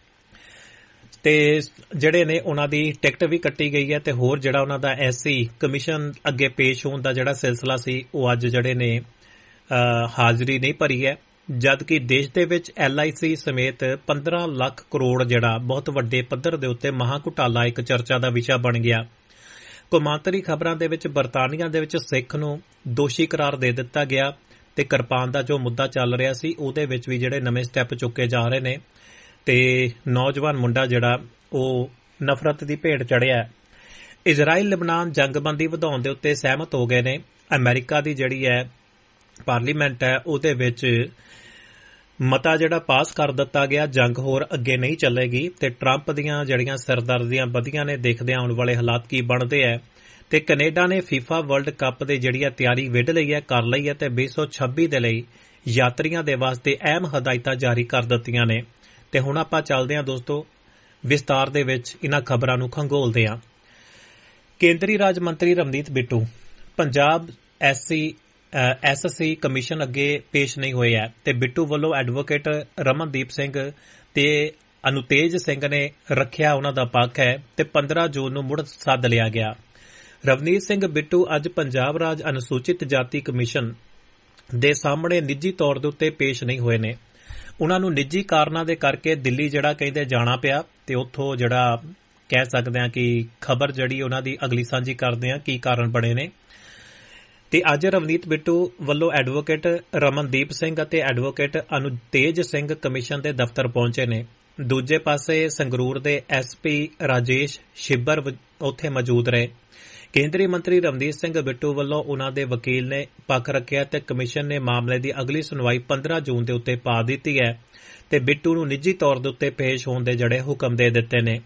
Speaker 2: ਤੇ ਜਿਹੜੇ ਨੇ ਉਹਨਾਂ ਦੀ ਟਿਕਟ ਵੀ ਕੱਟੀ ਗਈ ਹੈ ਤੇ ਹੋਰ ਜਿਹੜਾ ਉਹਨਾਂ ਦਾ SC ਕਮਿਸ਼ਨ ਅੱਗੇ ਪੇਸ਼ ਹੋਣ ਦਾ ਜਿਹੜਾ ਸਿਲਸਿਲਾ ਸੀ ਉਹ ਅੱਜ ਜਿਹੜੇ ਨੇ ਹਾਜ਼ਰੀ ਨਹੀਂ ਭਰੀ ਹੈ, ਜਦ ਕਿ ਦੇਸ਼ ਦੇ ਵਿੱਚ LIC ਸਮੇਤ 15 ਲੱਖ ਕਰੋੜ ਜਿਹੜਾ ਬਹੁਤ ਵੱਡੇ ਪੱਧਰ ਦੇ ਉੱਤੇ ਮਹਾਂ ਘੁਟਾਲਾ ਇੱਕ ਚਰਚਾ ਦਾ ਵਿਸ਼ਾ ਬਣ ਗਿਆ। ਕੌਮਾਂਤਰੀ ਖਬਰਾਂ ਦੇ ਵਿੱਚ ਬਰਤਾਨੀਆ ਦੇ ਵਿੱਚ ਸਿੱਖ ਨੂੰ ਦੋਸ਼ੀ ਕਰਾਰ ਦੇ ਦਿੱਤਾ ਗਿਆ ਤੇ ਕਿਰਪਾਨ ਦਾ ਜੋ ਮੁੱਦਾ ਚੱਲ ਰਿਹਾ ਸੀ ਉਹਦੇ ਵਿੱਚ ਵੀ ਜਿਹੜੇ ਨਵੇਂ ਸਟੈਪ ਚੁੱਕੇ ਜਾ ਰਹੇ ਨੇ ਤੇ ਨੌਜਵਾਨ ਮੁੰਡਾ ਜਿਹੜਾ ਉਹ ਨਫ਼ਰਤ ਦੀ ਭੇਟ ਚੜਿਆ। ਇਜ਼ਰਾਈਲ ਲਿਬਨਾਨ ਜੰਗਬੰਦੀ ਵਧਾਉਣ ਦੇ ਉੱਤੇ ਸਹਿਮਤ ਹੋ ਗਏ ਨੇ। ਅਮਰੀਕਾ ਦੀ ਜਿਹੜੀ ਹੈ ਪਾਰਲੀਮੈਂਟ ਹੈ ਉਹਦੇ ਵਿੱਚ ਮਤਾ ਜਿਹੜਾ ਪਾਸ ਕਰ ਦਿੱਤਾ ਗਿਆ, ਜੰਗ ਹੋਰ ਅੱਗੇ ਨਹੀਂ ਚੱਲੇਗੀ ਤੇ ਟਰੰਪ ਦੀਆਂ ਜਿਹੜੀਆਂ ਸਰਦਰਦੀਆਂ ਵਧੀਆਂ ਨੇ, ਦੇਖਦੇ ਆਉਣ ਵਾਲੇ ਹਾਲਾਤ ਕੀ ਬਣਦੇ ਹੈ। ਤੇ ਕੈਨੇਡਾ ਨੇ FIFA ਵਰਲਡ ਕੱਪ ਦੀ ਜਿਹੜੀ ਤਿਆਰੀ ਵਿੱਢ ਲਈ ਹੈ, ਕਰ ਲਈ ਹੈ ਤੇ 2026 ਦੇ ਲਈ ਯਾਤਰੀਆਂ ਦੇ ਵਾਸਤੇ ਅਹਿਮ ਹਦਾਇਤਾਂ ਜਾਰੀ ਕਰ ਦਿੱਤੀਆਂ ਨੇ। ਤੇ ਹੁਣ ਆਪਾਂ ਚੱਲਦੇ ਹਾਂ ਦੋਸਤੋ ਵਿਸਤਾਰ ਦੇ ਵਿੱਚ ਇਹਨਾਂ ਖਬਰਾਂ ਨੂੰ ਖੰਗੋਲਦੇ ਹਾਂ। ਕੇਂਦਰੀ ਰਾਜ ਮੰਤਰੀ ਰਵਨੀਤ ਬਿੱਟੂ ਪੰਜਾਬ SC ਕਮਿਸ਼ਨ ਅੱਗੇ ਪੇਸ਼ ਨਹੀਂ ਹੋਏ ਹੈ ਤੇ ਬਿੱਟੂ ਵੱਲੋਂ ਐਡਵੋਕੇਟ ਰਮਨਦੀਪ ਸਿੰਘ ਤੇ ਅਨੁਤੇਜ ਸਿੰਘ ਨੇ ਰੱਖਿਆ ਉਹਨਾਂ ਦਾ ਪੱਖ ਹੈ ਤੇ 15 ਜੂਨ ਨੂੰ ਮੁੜ ਸੱਦ ਲਿਆ ਗਿਆ। ਰਵਨੀਤ ਸਿੰਘ ਬਿੱਟੂ ਅੱਜ ਪੰਜਾਬ ਰਾਜ ਅਨੁਸੂਚਿਤ ਜਾਤੀ ਕਮਿਸ਼ਨ ਦੇ ਸਾਹਮਣੇ ਨਿੱਜੀ ਤੌਰ ਦੇ ਉੱਤੇ ਪੇਸ਼ ਨਹੀਂ ਹੋਏ ਨੇ। ਉਹਨਾਂ ਨੂੰ ਨਿੱਜੀ ਕਾਰਨਾਂ ਦੇ ਕਰਕੇ ਦਿੱਲੀ ਜਿਹੜਾ ਕਹਿੰਦੇ ਜਾਣਾ ਪਿਆ ਤੇ ਉੱਥੋਂ ਜਿਹੜਾ ਕਹਿ ਸਕਦੇ ਹਾਂ ਕਿ ਖਬਰ ਜਿਹੜੀ ਉਹਨਾਂ ਦੀ ਅਗਲੀ ਸਾਂਝੀ ਕਰਦੇ ਹਾਂ ਕੀ ਕਾਰਨ ਬਣੇ ਨੇ। ਤੇ ਅੱਜ ਰਵਨੀਤ ਬਿੱਟੂ ਵੱਲੋਂ ਐਡਵੋਕੇਟ ਰਮਨਦੀਪ ਸਿੰਘ ਅਤੇ ਐਡਵੋਕੇਟ ਅਨੁਤੇਜ ਸਿੰਘ ਕਮਿਸ਼ਨ ਦੇ ਦਫ਼ਤਰ ਪਹੁੰਚੇ ਨੇ। ਦੂਜੇ ਪਾਸੇ ਸੰਗਰੂਰ ਦੇ SP ਰਾਜੇਸ਼ ਸ਼ਿੱਬਰ ਉੱਥੇ ਮੌਜੂਦ ਰਹੇ। ਕੇਂਦਰੀ ਮੰਤਰੀ ਰਵਨੀਤ ਸਿੰਘ ਬਿੱਟੂ ਵੱਲੋਂ ਉਹਨਾਂ ਦੇ ਵਕੀਲ ਨੇ ਪੱਖ ਰੱਖਿਆ ਤੇ ਕਮਿਸ਼ਨ ਨੇ ਮਾਮਲੇ ਦੀ ਅਗਲੀ ਸੁਣਵਾਈ 15 ਜੂਨ ਦੇ ਉੱਤੇ ਪਾ ਦਿੱਤੀ ਹੈ ਤੇ ਬਿੱਟੂ ਨੂੰ ਨਿੱਜੀ ਤੌਰ ਦੇ ਉੱਤੇ ਪੇਸ਼ ਹੋਣ ਦੇ ਜਿਹੜੇ ਹੁਕਮ ਦੇ ਦਿੱਤੇ ਨੇ।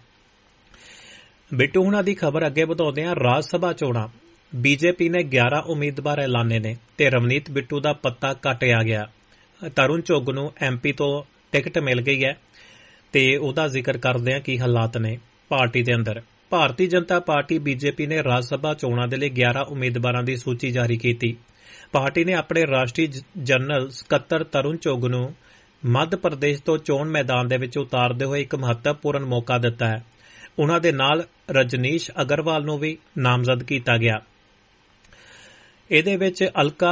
Speaker 2: ਬਿੱਟੂ ਹੁਣਾਂ ਦੀ ਖਬਰ ਅੱਗੇ ਵਧਾਉਂਦੇ ਹਾਂ। ਰਾਜ ਸਭਾ ਚੋਣਾਂ BJP ਨੇ 11 ਉਮੀਦਵਾਰ ਐਲਾਨੇ ਨੇ ਤੇ ਰਵਨੀਤ ਬਿੱਟੂ ਦਾ ਪੱਤਾ ਕੱਟਿਆ ਗਿਆ। ਤਰੁਣ ਚੁੱਗ ਨੂੰ MP ਤੋਂ ਟਿਕਟ ਮਿਲ ਗਈ ਹੈ ਤੇ ਉਹਦਾ ਜ਼ਿਕਰ ਕਰਦੇ ਹਾਂ ਕੀ ਹਾਲਾਤ ਨੇ ਪਾਰਟੀ ਦੇ ਅੰਦਰ। ਭਾਰਤੀ ਜਨਤਾ ਪਾਰਟੀ BJP ਨੇ ਰਾਜ ਸਭਾ ਚੋਣਾਂ ਦੇ ਲਈ 11 ਉਮੀਦਵਾਰਾਂ ਦੀ ਸੂਚੀ ਜਾਰੀ ਕੀਤੀ। ਪਾਰਟੀ ਨੇ ਆਪਣੇ ਰਾਸ਼ਟਰੀ ਜਨਰਲ ਸਕੱਤਰ ਤਰੁਣ ਚੁੱਗ ਨੂੰ ਮੱਧ ਪ੍ਰਦੇਸ਼ ਤੋਂ ਚੋਣ ਮੈਦਾਨ ਦੇ ਵਿੱਚ ਉਤਾਰਦੇ ਹੋਏ ਇੱਕ ਮਹੱਤਵਪੂਰਨ ਮੌਕਾ ਦਿੱਤਾ ਹੈ। ਉਹਨਾਂ ਦੇ ਨਾਲ ਰਜਨੀਸ਼ ਅਗਰਵਾਲ ਨੂੰ ਵੀ ਨਾਮਜ਼ਦ ਕੀਤਾ ਗਿਆ। ਇਹਦੇ ਵਿੱਚ ਅਲਕਾ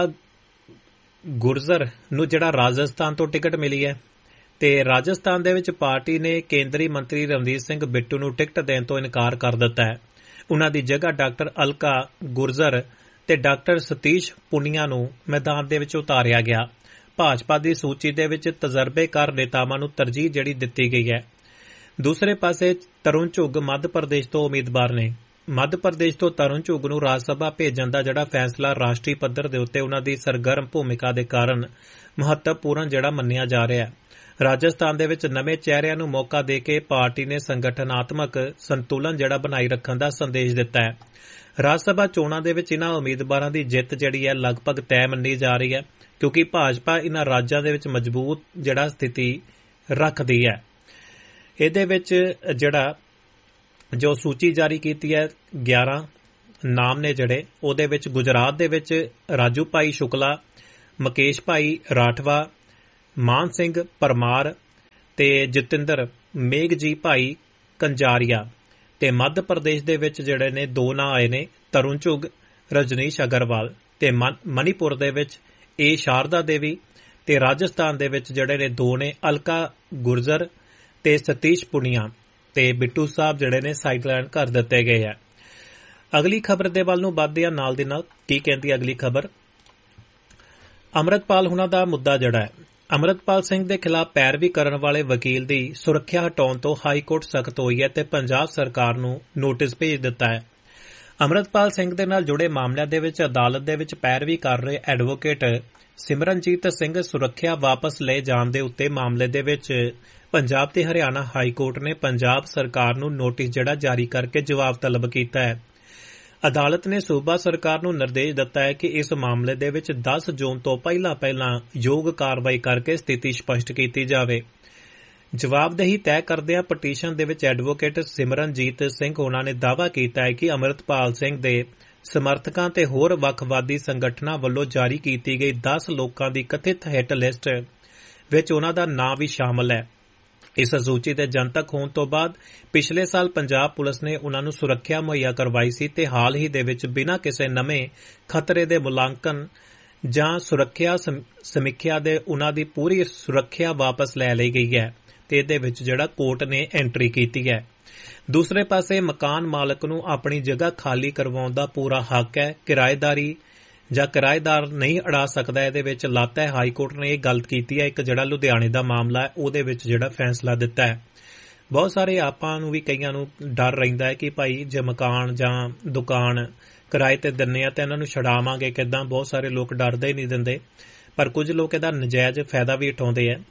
Speaker 2: ਗੁਰਜ਼ਰ ਨੂੰ ਜਿਹੜਾ ਰਾਜਸਥਾਨ ਤੋਂ ਟਿਕਟ ਮਿਲੀ ਹੈ ਤੇ ਰਾਜਸਥਾਨ ਦੇ ਵਿੱਚ ਪਾਰਟੀ ਨੇ ਕੇਂਦਰੀ ਮੰਤਰੀ ਰਵਨੀਤ ਸਿੰਘ ਬਿੱਟੂ ਨੂੰ ਟਿਕਟ ਦੇਣ ਤੋਂ ਇਨਕਾਰ ਕਰ ਦਿੱਤਾ ਹੈ। ਉਹਨਾਂ ਦੀ ਜਗ੍ਹਾ ਡਾਕਟਰ ਅਲਕਾ ਗੁਰਜ਼ਰ ਤੇ ਡਾਕਟਰ ਸਤੀਸ਼ ਪੁਨੀਆ ਨੂੰ ਮੈਦਾਨ ਦੇ ਵਿੱਚ ਉਤਾਰਿਆ ਗਿਆ। ਭਾਜਪਾ ਦੀ ਸੂਚੀ ਦੇ ਵਿੱਚ ਤਜਰਬੇਕਾਰ ਨੇਤਾਵਾਂ ਨੂੰ ਤਰਜੀਹ ਜਿਹੜੀ ਦਿੱਤੀ ਗਈ ਹੈ। ਦੂਸਰੇ ਪਾਸੇ ਤਰੁਣ ਚੁੱਗ ਮੱਧ ਪ੍ਰਦੇਸ਼ ਤੋਂ ਉਮੀਦਵਾਰ ਨੇ। ਮੱਧ ਪ੍ਰਦੇਸ਼ ਤੋਂ ਤਰੁਣ ਚੁੱਗ ਨੂੰ ਰਾਜ ਸਭਾ ਭੇਜਣ ਦਾ ਜਿਹੜਾ ਫੈਸਲਾ ਰਾਸ਼ਟਰੀ ਪੱਧਰ ਦੇ ਉੱਤੇ ਉਹਨਾਂ ਦੀ ਸਰਗਰਮ ਭੂਮਿਕਾ ਦੇ ਕਾਰਨ ਮਹੱਤਵਪੂਰਨ ਜਿਹੜਾ ਮੰਨਿਆ ਜਾ ਰਿਹਾ ਹੈ। ਰਾਜਸਥਾਨ ਦੇ ਵਿੱਚ ਨਵੇਂ ਚਿਹਰਿਆਂ ਨੂੰ ਮੌਕਾ ਦੇ ਕੇ ਪਾਰਟੀ ਨੇ ਸੰਗਠਨਾਤਮਕ ਸੰਤੁਲਨ ਜਿਹੜਾ ਬਣਾਈ ਰੱਖਣ ਦਾ ਸੰਦੇਸ਼ ਦਿੱਤਾ ਹੈ। ਰਾਜ ਸਭਾ ਚੋਣਾਂ ਦੇ ਵਿੱਚ ਇਹਨਾਂ ਉਮੀਦਵਾਰਾਂ ਦੀ ਜਿੱਤ ਜਿਹੜੀ ਹੈ ਲਗਭਗ ਤੈਅ ਮੰਨੀ ਜਾ ਰਹੀ ਹੈ ਕਿਉਂਕਿ ਭਾਜਪਾ ਇਹਨਾਂ ਰਾਜਾਂ ਦੇ ਵਿੱਚ ਮਜ਼ਬੂਤ ਜਿਹੜਾ ਸਥਿਤੀ ਰੱਖਦੀ ਹੈ। ਇਹਦੇ ਵਿੱਚ ਜਿਹੜਾ ਜੋ ਸੂਚੀ ਜਾਰੀ ਕੀਤੀ ਹੈ 11 ਨਾਮ ਨੇ ਜਿਹੜੇ, ਉਹਦੇ ਵਿੱਚ ਗੁਜਰਾਤ ਦੇ ਵਿੱਚ ਰਾਜੂ ਭਾਈ ਸ਼ੁਕਲਾ, ਮੁਕੇਸ਼ ਭਾਈ ਰਾਠਵਾ, ਮਾਨ ਸਿੰਘ ਪਰਮਾਰ ਤੇ ਜਤਿੰਦਰ ਮੇਘਜੀ ਭਾਈ ਕੰਜਾਰੀਆ। ਤੇ ਮੱਧ ਪ੍ਰਦੇਸ਼ ਦੇ ਵਿੱਚ ਜਿਹੜੇ ਨੇ 2 ਨਾਂ ਆਏ ਨੇ, ਤਰੁਣ ਚੁਗ, ਰਜਨੀਸ਼ ਅਗਰਵਾਲ। ਤੇ ਮਨੀਪੁਰ ਦੇ ਵਿੱਚ ਏ ਸ਼ਾਰਦਾ ਦੇਵੀ। ਤੇ ਰਾਜਸਥਾਨ ਦੇ ਵਿੱਚ ਜਿਹੜੇ ਨੇ 2 ਨੇ, ਅਲਕਾ ਗੁਰਜਰ ਤੇ ਸਤੀਸ਼ ਪੁਨੀਆ। ਤੇ ਬਿੱਟੂ ਸਾਹਿਬ ਜਿਹੜੇ ਨੇ ਸਾਈਡਲਾਈਨ ਕਰ ਦਿੱਤੇ ਗਏ ਹੈ। ਅਗਲੀ ਖਬਰ ਦੇ ਵੱਲ ਨੂੰ ਵੱਧਦੇ ਆ ਨਾਲ ਦੀ ਨਾਲ। ਕੀ ਕਹਿੰਦੀ ਅਗਲੀ ਖਬਰ? ਅੰਮ੍ਰਿਤਪਾਲ ਹੁਣਾਂ ਦਾ ਮੁੱਦਾ ਜਿਹੜਾ ਹੈ, ਅੰਮ੍ਰਿਤਪਾਲ ਸਿੰਘ ਦੇ ਖਿਲਾਫ ਪੈਰਵੀ ਕਰਨ ਵਾਲੇ ਵਕੀਲ ਦੀ ਸੁਰੱਖਿਆ ਹਟਾਉਣ ਤੋਂ ਹਾਈ ਕੋਰਟ ਸਖਤ ਹੋਈ ਹੈ ਤੇ ਪੰਜਾਬ ਸਰਕਾਰ ਨੂੰ ਨੋਟਿਸ ਭੇਜ ਦਿੱਤਾ ਹੈ। ਅੰਮ੍ਰਿਤਪਾਲ ਸਿੰਘ ਦੇ ਨਾਲ ਜੁੜੇ ਮਾਮਲਿਆਂ ਦੇ ਵਿੱਚ ਅਦਾਲਤ ਦੇ ਵਿੱਚ ਪੈਰਵੀ ਕਰ ਰਹੇ ਐਡਵੋਕੇਟ ਸਿਮਰਨਜੀਤ ਸਿੰਘ ਸੁਰੱਖਿਆ ਵਾਪਸ ਲਏ ਜਾਣ ਦੇ ਉੱਤੇ ਮਾਮਲੇ ਦੇ ਵਿੱਚ ਪੰਜਾਬ ਤੇ ਹਰਿਆਣਾ ਹਾਈ ਕੋਰਟ ਨੇ ਪੰਜਾਬ ਸਰਕਾਰ ਨੂੰ ਨੋਟਿਸ ਜਿਹੜਾ ਜਾਰੀ ਕਰਕੇ ਜਵਾਬ ਤਲਬ ਕੀਤਾ ਹੈ। ਅਦਾਲਤ ਨੇ ਸੂਬਾ ਸਰਕਾਰ ਨੂੰ ਨਿਰਦੇਸ਼ ਦਿੱਤਾ ਹੈ ਕਿ ਇਸ ਮਾਮਲੇ ਦੇ ਵਿੱਚ 10 ਜੂਨ ਤੋਂ ਪਹਿਲਾਂ ਯੋਗ ਕਾਰਵਾਈ ਕਰਕੇ ਸਥਿਤੀ ਸਪਸ਼ਟ ਕੀਤੀ ਜਾਵੇ। ਜਵਾਬਦੇਹੀ ਤੈਅ ਕਰਦਿਆਂ ਪਟੀਸ਼ਨ ਦੇ ਵਿੱਚ ਐਡਵੋਕੇਟ ਸਿਮਰਨਜੀਤ ਸਿੰਘ ਹੋਣਾ ਨੇ ਦਾਅਵਾ ਕੀਤਾ ਹੈ ਕਿ ਅੰਮ੍ਰਿਤਪਾਲ ਸਿੰਘ ਦੇ ਸਮਰਥਕਾਂ ਤੇ ਹੋਰ ਵੱਖਵਾਦੀ ਸੰਗਠਨਾਂ ਵੱਲੋਂ ਜਾਰੀ ਕੀਤੀ ਗਈ 10 ਲੋਕਾਂ ਦੀ ਕਥਿਤ ਹਿੱਟ ਲਿਸਟ ਵਿੱਚ ਉਨ੍ਹਾਂ ਦਾ ਨਾਂ ਵੀ ਸ਼ਾਮਲ ਹੈ। ਇਸ ਸੂਚੀ ਦੇ ਜਨਤਕ ਹੋਣ ਤੋਂ ਬਾਅਦ ਪਿਛਲੇ ਸਾਲ ਪੰਜਾਬ ਪੁਲਿਸ ਨੇ ਉਨ੍ਹਾਂ ਨੂੰ ਸੁਰੱਖਿਆ ਮੁਹੱਈਆ ਕਰਵਾਈ ਸੀ ਤੇ ਹਾਲ ਹੀ ਦੇ ਵਿੱਚ ਬਿਨਾਂ ਕਿਸੇ ਨਵੇਂ ਖਤਰੇ ਦੇ ਮੁਲਾਂਕਣ ਜਾਂ ਸੁਰੱਖਿਆ ਸਮੀਖਿਆ ਦੇ ਉਨ੍ਹਾਂ ਦੀ ਪੂਰੀ ਸੁਰੱਖਿਆ ਵਾਪਸ ਲੈ ਲਈ ਗਈ ਹੈ ਤੇ ਇਹਦੇ ਵਿੱਚ ਜਿਹੜਾ ਕੋਰਟ ਨੇ ਐਂਟਰੀ ਕੀਤੀ ਹੈ। ਦੂਸਰੇ ਪਾਸੇ ਮਕਾਨ ਮਾਲਕ ਨੂੰ ਆਪਣੀ ਜਗ੍ਹਾ ਖਾਲੀ ਕਰਵਾਉਣ ਦਾ ਪੂਰਾ ਹੱਕ ਹੈ। ਕਿਰਾਏਦਾਰੀ ਜਾਂ ਕਿਰਾਏਦਾਰ ਨਹੀਂ ਅੜਾ ਸਕਦਾ, ਇਹਦੇ ਵਿੱਚ ਲੱਤ ਹੈ। ਹਾਈ ਕੋਰਟ ਨੇ ਇਹ ਗੱਲ ਕੀਤੀ ਹੈ। ਇੱਕ ਜਿਹੜਾ ਲੁਧਿਆਣੇ ਦਾ ਮਾਮਲਾ ਹੈ ਉਹਦੇ ਵਿੱਚ ਜਿਹੜਾ ਫੈਸਲਾ ਦਿੱਤਾ ਹੈ। ਬਹੁਤ ਸਾਰੇ ਆਪਾਂ ਨੂੰ ਵੀ ਕਈਆਂ ਨੂੰ ਡਰ ਰਹਿੰਦਾ ਹੈ ਕਿ ਭਾਈ ਜੇ ਮਕਾਨ ਜਾਂ ਦੁਕਾਨ ਕਿਰਾਏ ਤੇ ਦਿੰਨੇ ਆ ਤਾਂ ਇਹਨਾਂ ਨੂੰ ਛਡਾਵਾਂਗੇ ਕਿੱਦਾਂ। ਬਹੁਤ ਸਾਰੇ ਲੋਕ ਡਰਦੇ ਹੀ ਨਹੀਂ ਦਿੰਦੇ, ਪਰ ਕੁਝ ਲੋਕ ਇਹਦਾ ਨਜਾਇਜ਼ ਫਾਇਦਾ ਵੀ ਉਠਾਉਂਦੇ ਆ।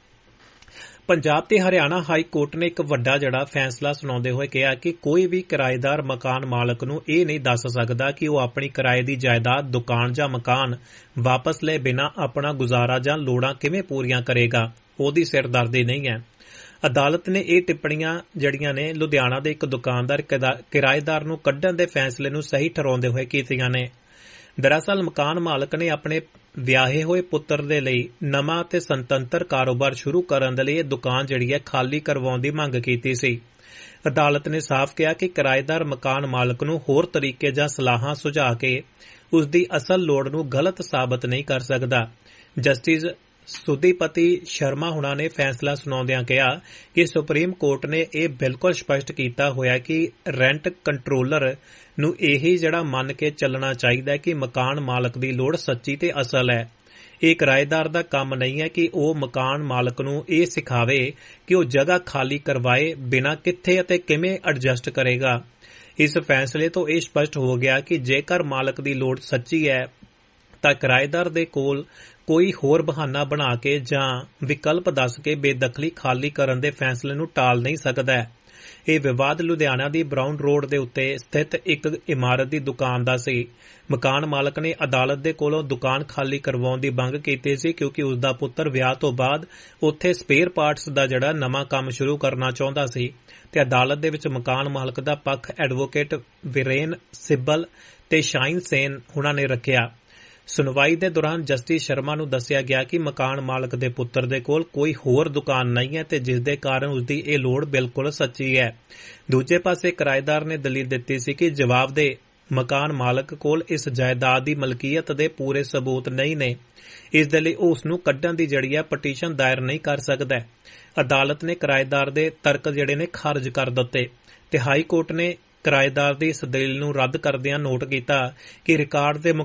Speaker 2: ਪੰਜਾਬ ਤੇ ਹਰਿਆਣਾ ਹਾਈ ਕੋਰਟ ਨੇ ਇੱਕ ਵੱਡਾ ਜਿਹੜਾ ਫੈਸਲਾ ਸੁਣਾਉਂਦੇ ਹੋਏ ਕਿਹਾ ਕਿ ਕੋਈ ਵੀ ਕਿਰਾਏਦਾਰ ਮਕਾਨ ਮਾਲਕ ਨੂੰ ਇਹ ਨਹੀਂ ਦੱਸ ਸਕਦਾ ਕਿ ਉਹ ਆਪਣੀ ਕਿਰਾਏ ਦੀ ਜਾਇਦਾਦ, ਦੁਕਾਨ ਜਾਂ ਮਕਾਨ ਵਾਪਸ ਲਏ ਬਿਨਾਂ ਆਪਣਾ ਗੁਜ਼ਾਰਾ ਜਾਂ ਲੋੜਾਂ ਕਿਵੇਂ ਪੂਰੀਆਂ ਕਰੇਗਾ। ਉਹਦੀ ਸਿਰਦਰਦੀ ਨਹੀਂ ਹੈ। ਅਦਾਲਤ ਨੇ ਇਹ ਟਿੱਪਣੀਆਂ ਜਿਹੜੀਆਂ ਨੇ ਲੁਧਿਆਣਾ ਦੇ ਇੱਕ ਦੁਕਾਨਦਾਰ ਕਿਰਾਏਦਾਰ ਨੂੰ ਕੱਢਣ ਦੇ ਫੈਸਲੇ ਨੂੰ ਸਹੀ ਠਹਿਰਾਉਂਦੇ ਹੋਏ ਕੀਤੀਆਂ ਨੇ। ਦਰਅਸਲ ਮਕਾਨ ਮਾਲਕ ਨੇ ਆਪਣੇ ਵਿਆਹੇ ਹੋਏ ਪੁੱਤਰ ਦੇ ਲਈ ਨਵਾਂ ਤੇ ਸੁਤੰਤਰ ਕਾਰੋਬਾਰ ਸ਼ੁਰੂ ਕਰਨ ਦੇ ਲਈ ਇਹ ਦੁਕਾਨ ਜਿਹੜੀ ਹੈ ਖਾਲੀ ਕਰਵਾਉਣ ਦੀ ਮੰਗ ਕੀਤੀ ਸੀ। ਅਦਾਲਤ ਨੇ ਸਾਫ਼ ਕਿਹਾ ਕਿ ਕਿਰਾਏਦਾਰ ਮਕਾਨ ਮਾਲਕ ਨੂੰ ਹੋਰ ਤਰੀਕੇ ਜਾਂ ਸਲਾਹਾਂ ਸੁਝਾ ਕੇ ਉਸ ਦੀ ਅਸਲ ਲੋੜ ਨੂੰ ਗਲਤ ਸਾਬਤ ਨਹੀਂ ਕਰ ਸਕਦਾ। ਜਸਟਿਸ ਸੁਦੀਪਤੀ ਸ਼ਰਮਾ ਹੁਣਾਂ ਨੇ ਫੈਸਲਾ ਸੁਣਾਉਂਦਿਆਂ ਕਿਹਾ ਕਿ ਸੁਪਰੀਮ ਕੋਰਟ ਨੇ ਇਹ ਬਿਲਕੁਲ ਸਪਸ਼ਟ ਕੀਤਾ ਹੋਇਆ ਕਿ ਰੈਂਟ ਕੰਟਰੋਲਰ ਨੂੰ ਇਹੀ ਜਿਹੜਾ ਮੰਨ ਕੇ ਚੱਲਣਾ ਚਾਹੀਦਾ ਹੈ ਕਿ ਮਕਾਨ ਮਾਲਕ ਦੀ ਲੋੜ ਸੱਚੀ ਤੇ ਅਸਲ ਹੈ। ਇਹ ਕਿਰਾਏਦਾਰ ਦਾ ਕੰਮ ਨਹੀਂ ਹੈ ਕਿ ਉਹ ਮਕਾਨ ਮਾਲਕ ਨੂੰ ਇਹ ਸਿਖਾਵੇ ਕਿ ਉਹ ਜਗ੍ਹਾ ਖਾਲੀ ਕਰਵਾਏ ਬਿਨਾਂ ਕਿੱਥੇ ਅਤੇ ਕਿਵੇਂ ਐਡਜਸਟ ਕਰੇਗਾ। ਇਸ ਫੈਸਲੇ ਤੋਂ ਇਹ ਸਪਸ਼ਟ ਹੋ ਗਿਆ ਕਿ ਜੇਕਰ ਮਾਲਕ ਦੀ ਲੋੜ ਸੱਚੀ ਹੈ ਤਾਂ ਕਿਰਾਏਦਾਰ ਦੇ ਕੋਲ ਕੋਈ ਹੋਰ ਬਹਾਨਾ ਬਣਾ ਕੇ ਜਾਂ ਵਿਕਲਪ ਦੱਸ ਕੇ ਬੇਦਖਲੀ ਖਾਲੀ ਕਰਨ ਦੇ ਫੈਸਲੇ ਨੂੰ ਟਾਲ ਨਹੀਂ ਸਕਦਾ। ਇਹ ਵਿਵਾਦ ਲੁਧਿਆਣਾ ਦੀ ਬਰਾਊਨ ਰੋਡ ਦੇ ਉੱਤੇ ਸਥਿਤ ਇੱਕ ਇਮਾਰਤ ਦੀ ਦੁਕਾਨ ਦਾ ਸੀ। ਮਕਾਨ ਮਾਲਕ ਨੇ ਅਦਾਲਤ ਦੇ ਕੋਲੋਂ ਦੁਕਾਨ ਖਾਲੀ ਕਰਵਾਉਣ ਦੀ ਮੰਗ ਕੀਤੀ ਸੀ ਕਿਉਂਕਿ ਉਸ ਦਾ ਪੁੱਤਰ ਵਿਆਹ ਤੋਂ ਬਾਅਦ ਉੱਥੇ ਸਪੇਅਰ ਪਾਰਟਸ ਦਾ ਜਿਹੜਾ ਨਵਾਂ ਕੰਮ ਸ਼ੁਰੂ ਕਰਨਾ ਚਾਹੁੰਦਾ ਸੀ ਤੇ ਅਦਾਲਤ ਦੇ ਵਿੱਚ ਮਕਾਨ ਮਾਲਕ ਦਾ ਪੱਖ ਐਡਵੋਕੇਟ ਵੀਰੇਨ ਸਿੱਬਲ ਤੇ ਸ਼ਾਈਨ ਸੇਨ ਹੁਣਾਂ ਨੇ ਰੱਖਿਆ। ਸੁਣਵਾਈ ਦੇ ਦੌਰਾਨ ਜਸਟਿਸ ਸ਼ਰਮਾ ਨੂੰ ਦੱਸਿਆ ਗਿਆ ਕਿ ਮਕਾਨ ਮਾਲਕ ਦੇ ਪੁੱਤਰ ਦੇ ਕੋਲ ਕੋਈ ਹੋਰ ਦੁਕਾਨ ਨਹੀਂ ਹੈ ਤੇ ਜਿਸ ਦੇ ਕਾਰਨ ਉਸਦੀ ਇਹ ਲੋੜ ਬਿਲਕੁਲ ਸੱਚੀ ਹੈ। ਦੂਜੇ ਪਾਸੇ ਕਿਰਾਏਦਾਰ ਨੇ ਦਲੀਲ ਦਿੱਤੀ ਸੀ ਕਿ ਜਵਾਬਦੇਹ ਮਕਾਨ ਮਾਲਕ ਕੋਲ ਇਸ ਜਾਇਦਾਦ ਦੀ ਮਲਕੀਅਤ ਦੇ ਪੂਰੇ ਸਬੂਤ ਨਹੀਂ ਨੇ, ਇਸ ਦੇ ਲਈ ਉਸ ਨੂੰ ਕੱਢਣ ਦੀ ਜਿਹੜੀ ਹੈ ਪਟੀਸ਼ਨ ਦਾਇਰ ਨਹੀਂ ਕਰ ਸਕਦਾ। ਅਦਾਲਤ ਨੇ ਕਿਰਾਏਦਾਰ ਦੇ ਤਰਕ ਜਿਹੜੇ ਨੇ ਖਾਰਜ ਕਰ ਦਿੱਤੇ ਤੇ ਹਾਈ ਕੋਰਟ ਨੇ ਕਿਰਾਏਦਾਰ ਦੀ ਇਸ ਦਲੀਲ ਨੂੰ ਰੱਦ ਕਰਦਿਆਂ ਨੋਟ ਕੀਤਾ ਕਿ ਰਿਕਾਰਡ ਦੇ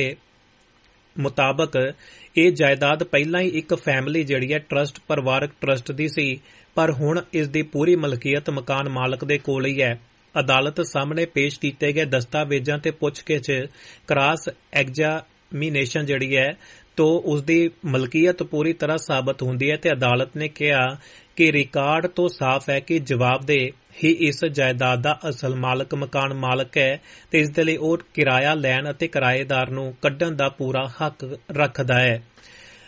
Speaker 2: ਮੁਤਾਬਕ ਇਹ ਜਾਇਦਾਦ ਪਹਿਲਾਂ ਹੀ ਇੱਕ ਫੈਮਿਲੀ ਜਿਹੜੀ ਹੈ ਟਰਸਟ ਪਰਿਵਾਰਕ ਟਰਸਟ ਦੀ ਸੀ, ਪਰ ਹੁਣ ਇਸ ਦੀ ਪੂਰੀ ਮਲਕੀਅਤ ਮਕਾਨ ਮਾਲਕ ਦੇ ਕੋਲ ਹੀ ਹੈ। ਅਦਾਲਤ ਸਾਹਮਣੇ ਪੇਸ਼ ਕੀਤੇ ਗਏ ਦਸਤਾਵੇਜ਼ਾਂ ਤੇ ਪੁੱਛਗਿੱਛ ਕ੍ਰਾਸ ਐਗਜ਼ਾਮੀਨੇਸ਼ਨ ਜਿਹੜੀ ਹੈ ਤੋਂ ਉਸ ਦੀ ਮਲਕੀਅਤ ਪੂਰੀ ਤਰ੍ਹਾਂ ਸਾਬਤ ਹੁੰਦੀ ਹੈ ਤੇ ਅਦਾਲਤ ਨੇ ਕਿਹਾ ਕਿ ਰਿਕਾਰਡ ਤੋਂ ਸਾਫ਼ ਹੈ ਕਿ ਜਵਾਬਦੇਹ ਹੀ ਇਸ ਜਾਇਦਾਦ ਦਾ ਅਸਲ ਮਾਲਕ ਮਕਾਨ ਮਾਲਕ ਹੈ ਤੇ ਇਸ ਦੇ ਲਈ ਉਹ ਕਿਰਾਇਆ ਲੈਣ ਅਤੇ ਕਿਰਾਏਦਾਰ ਨੂੰ ਕੱਢਣ ਦਾ ਪੂਰਾ ਹੱਕ ਰੱਖਦਾ ਹੈ।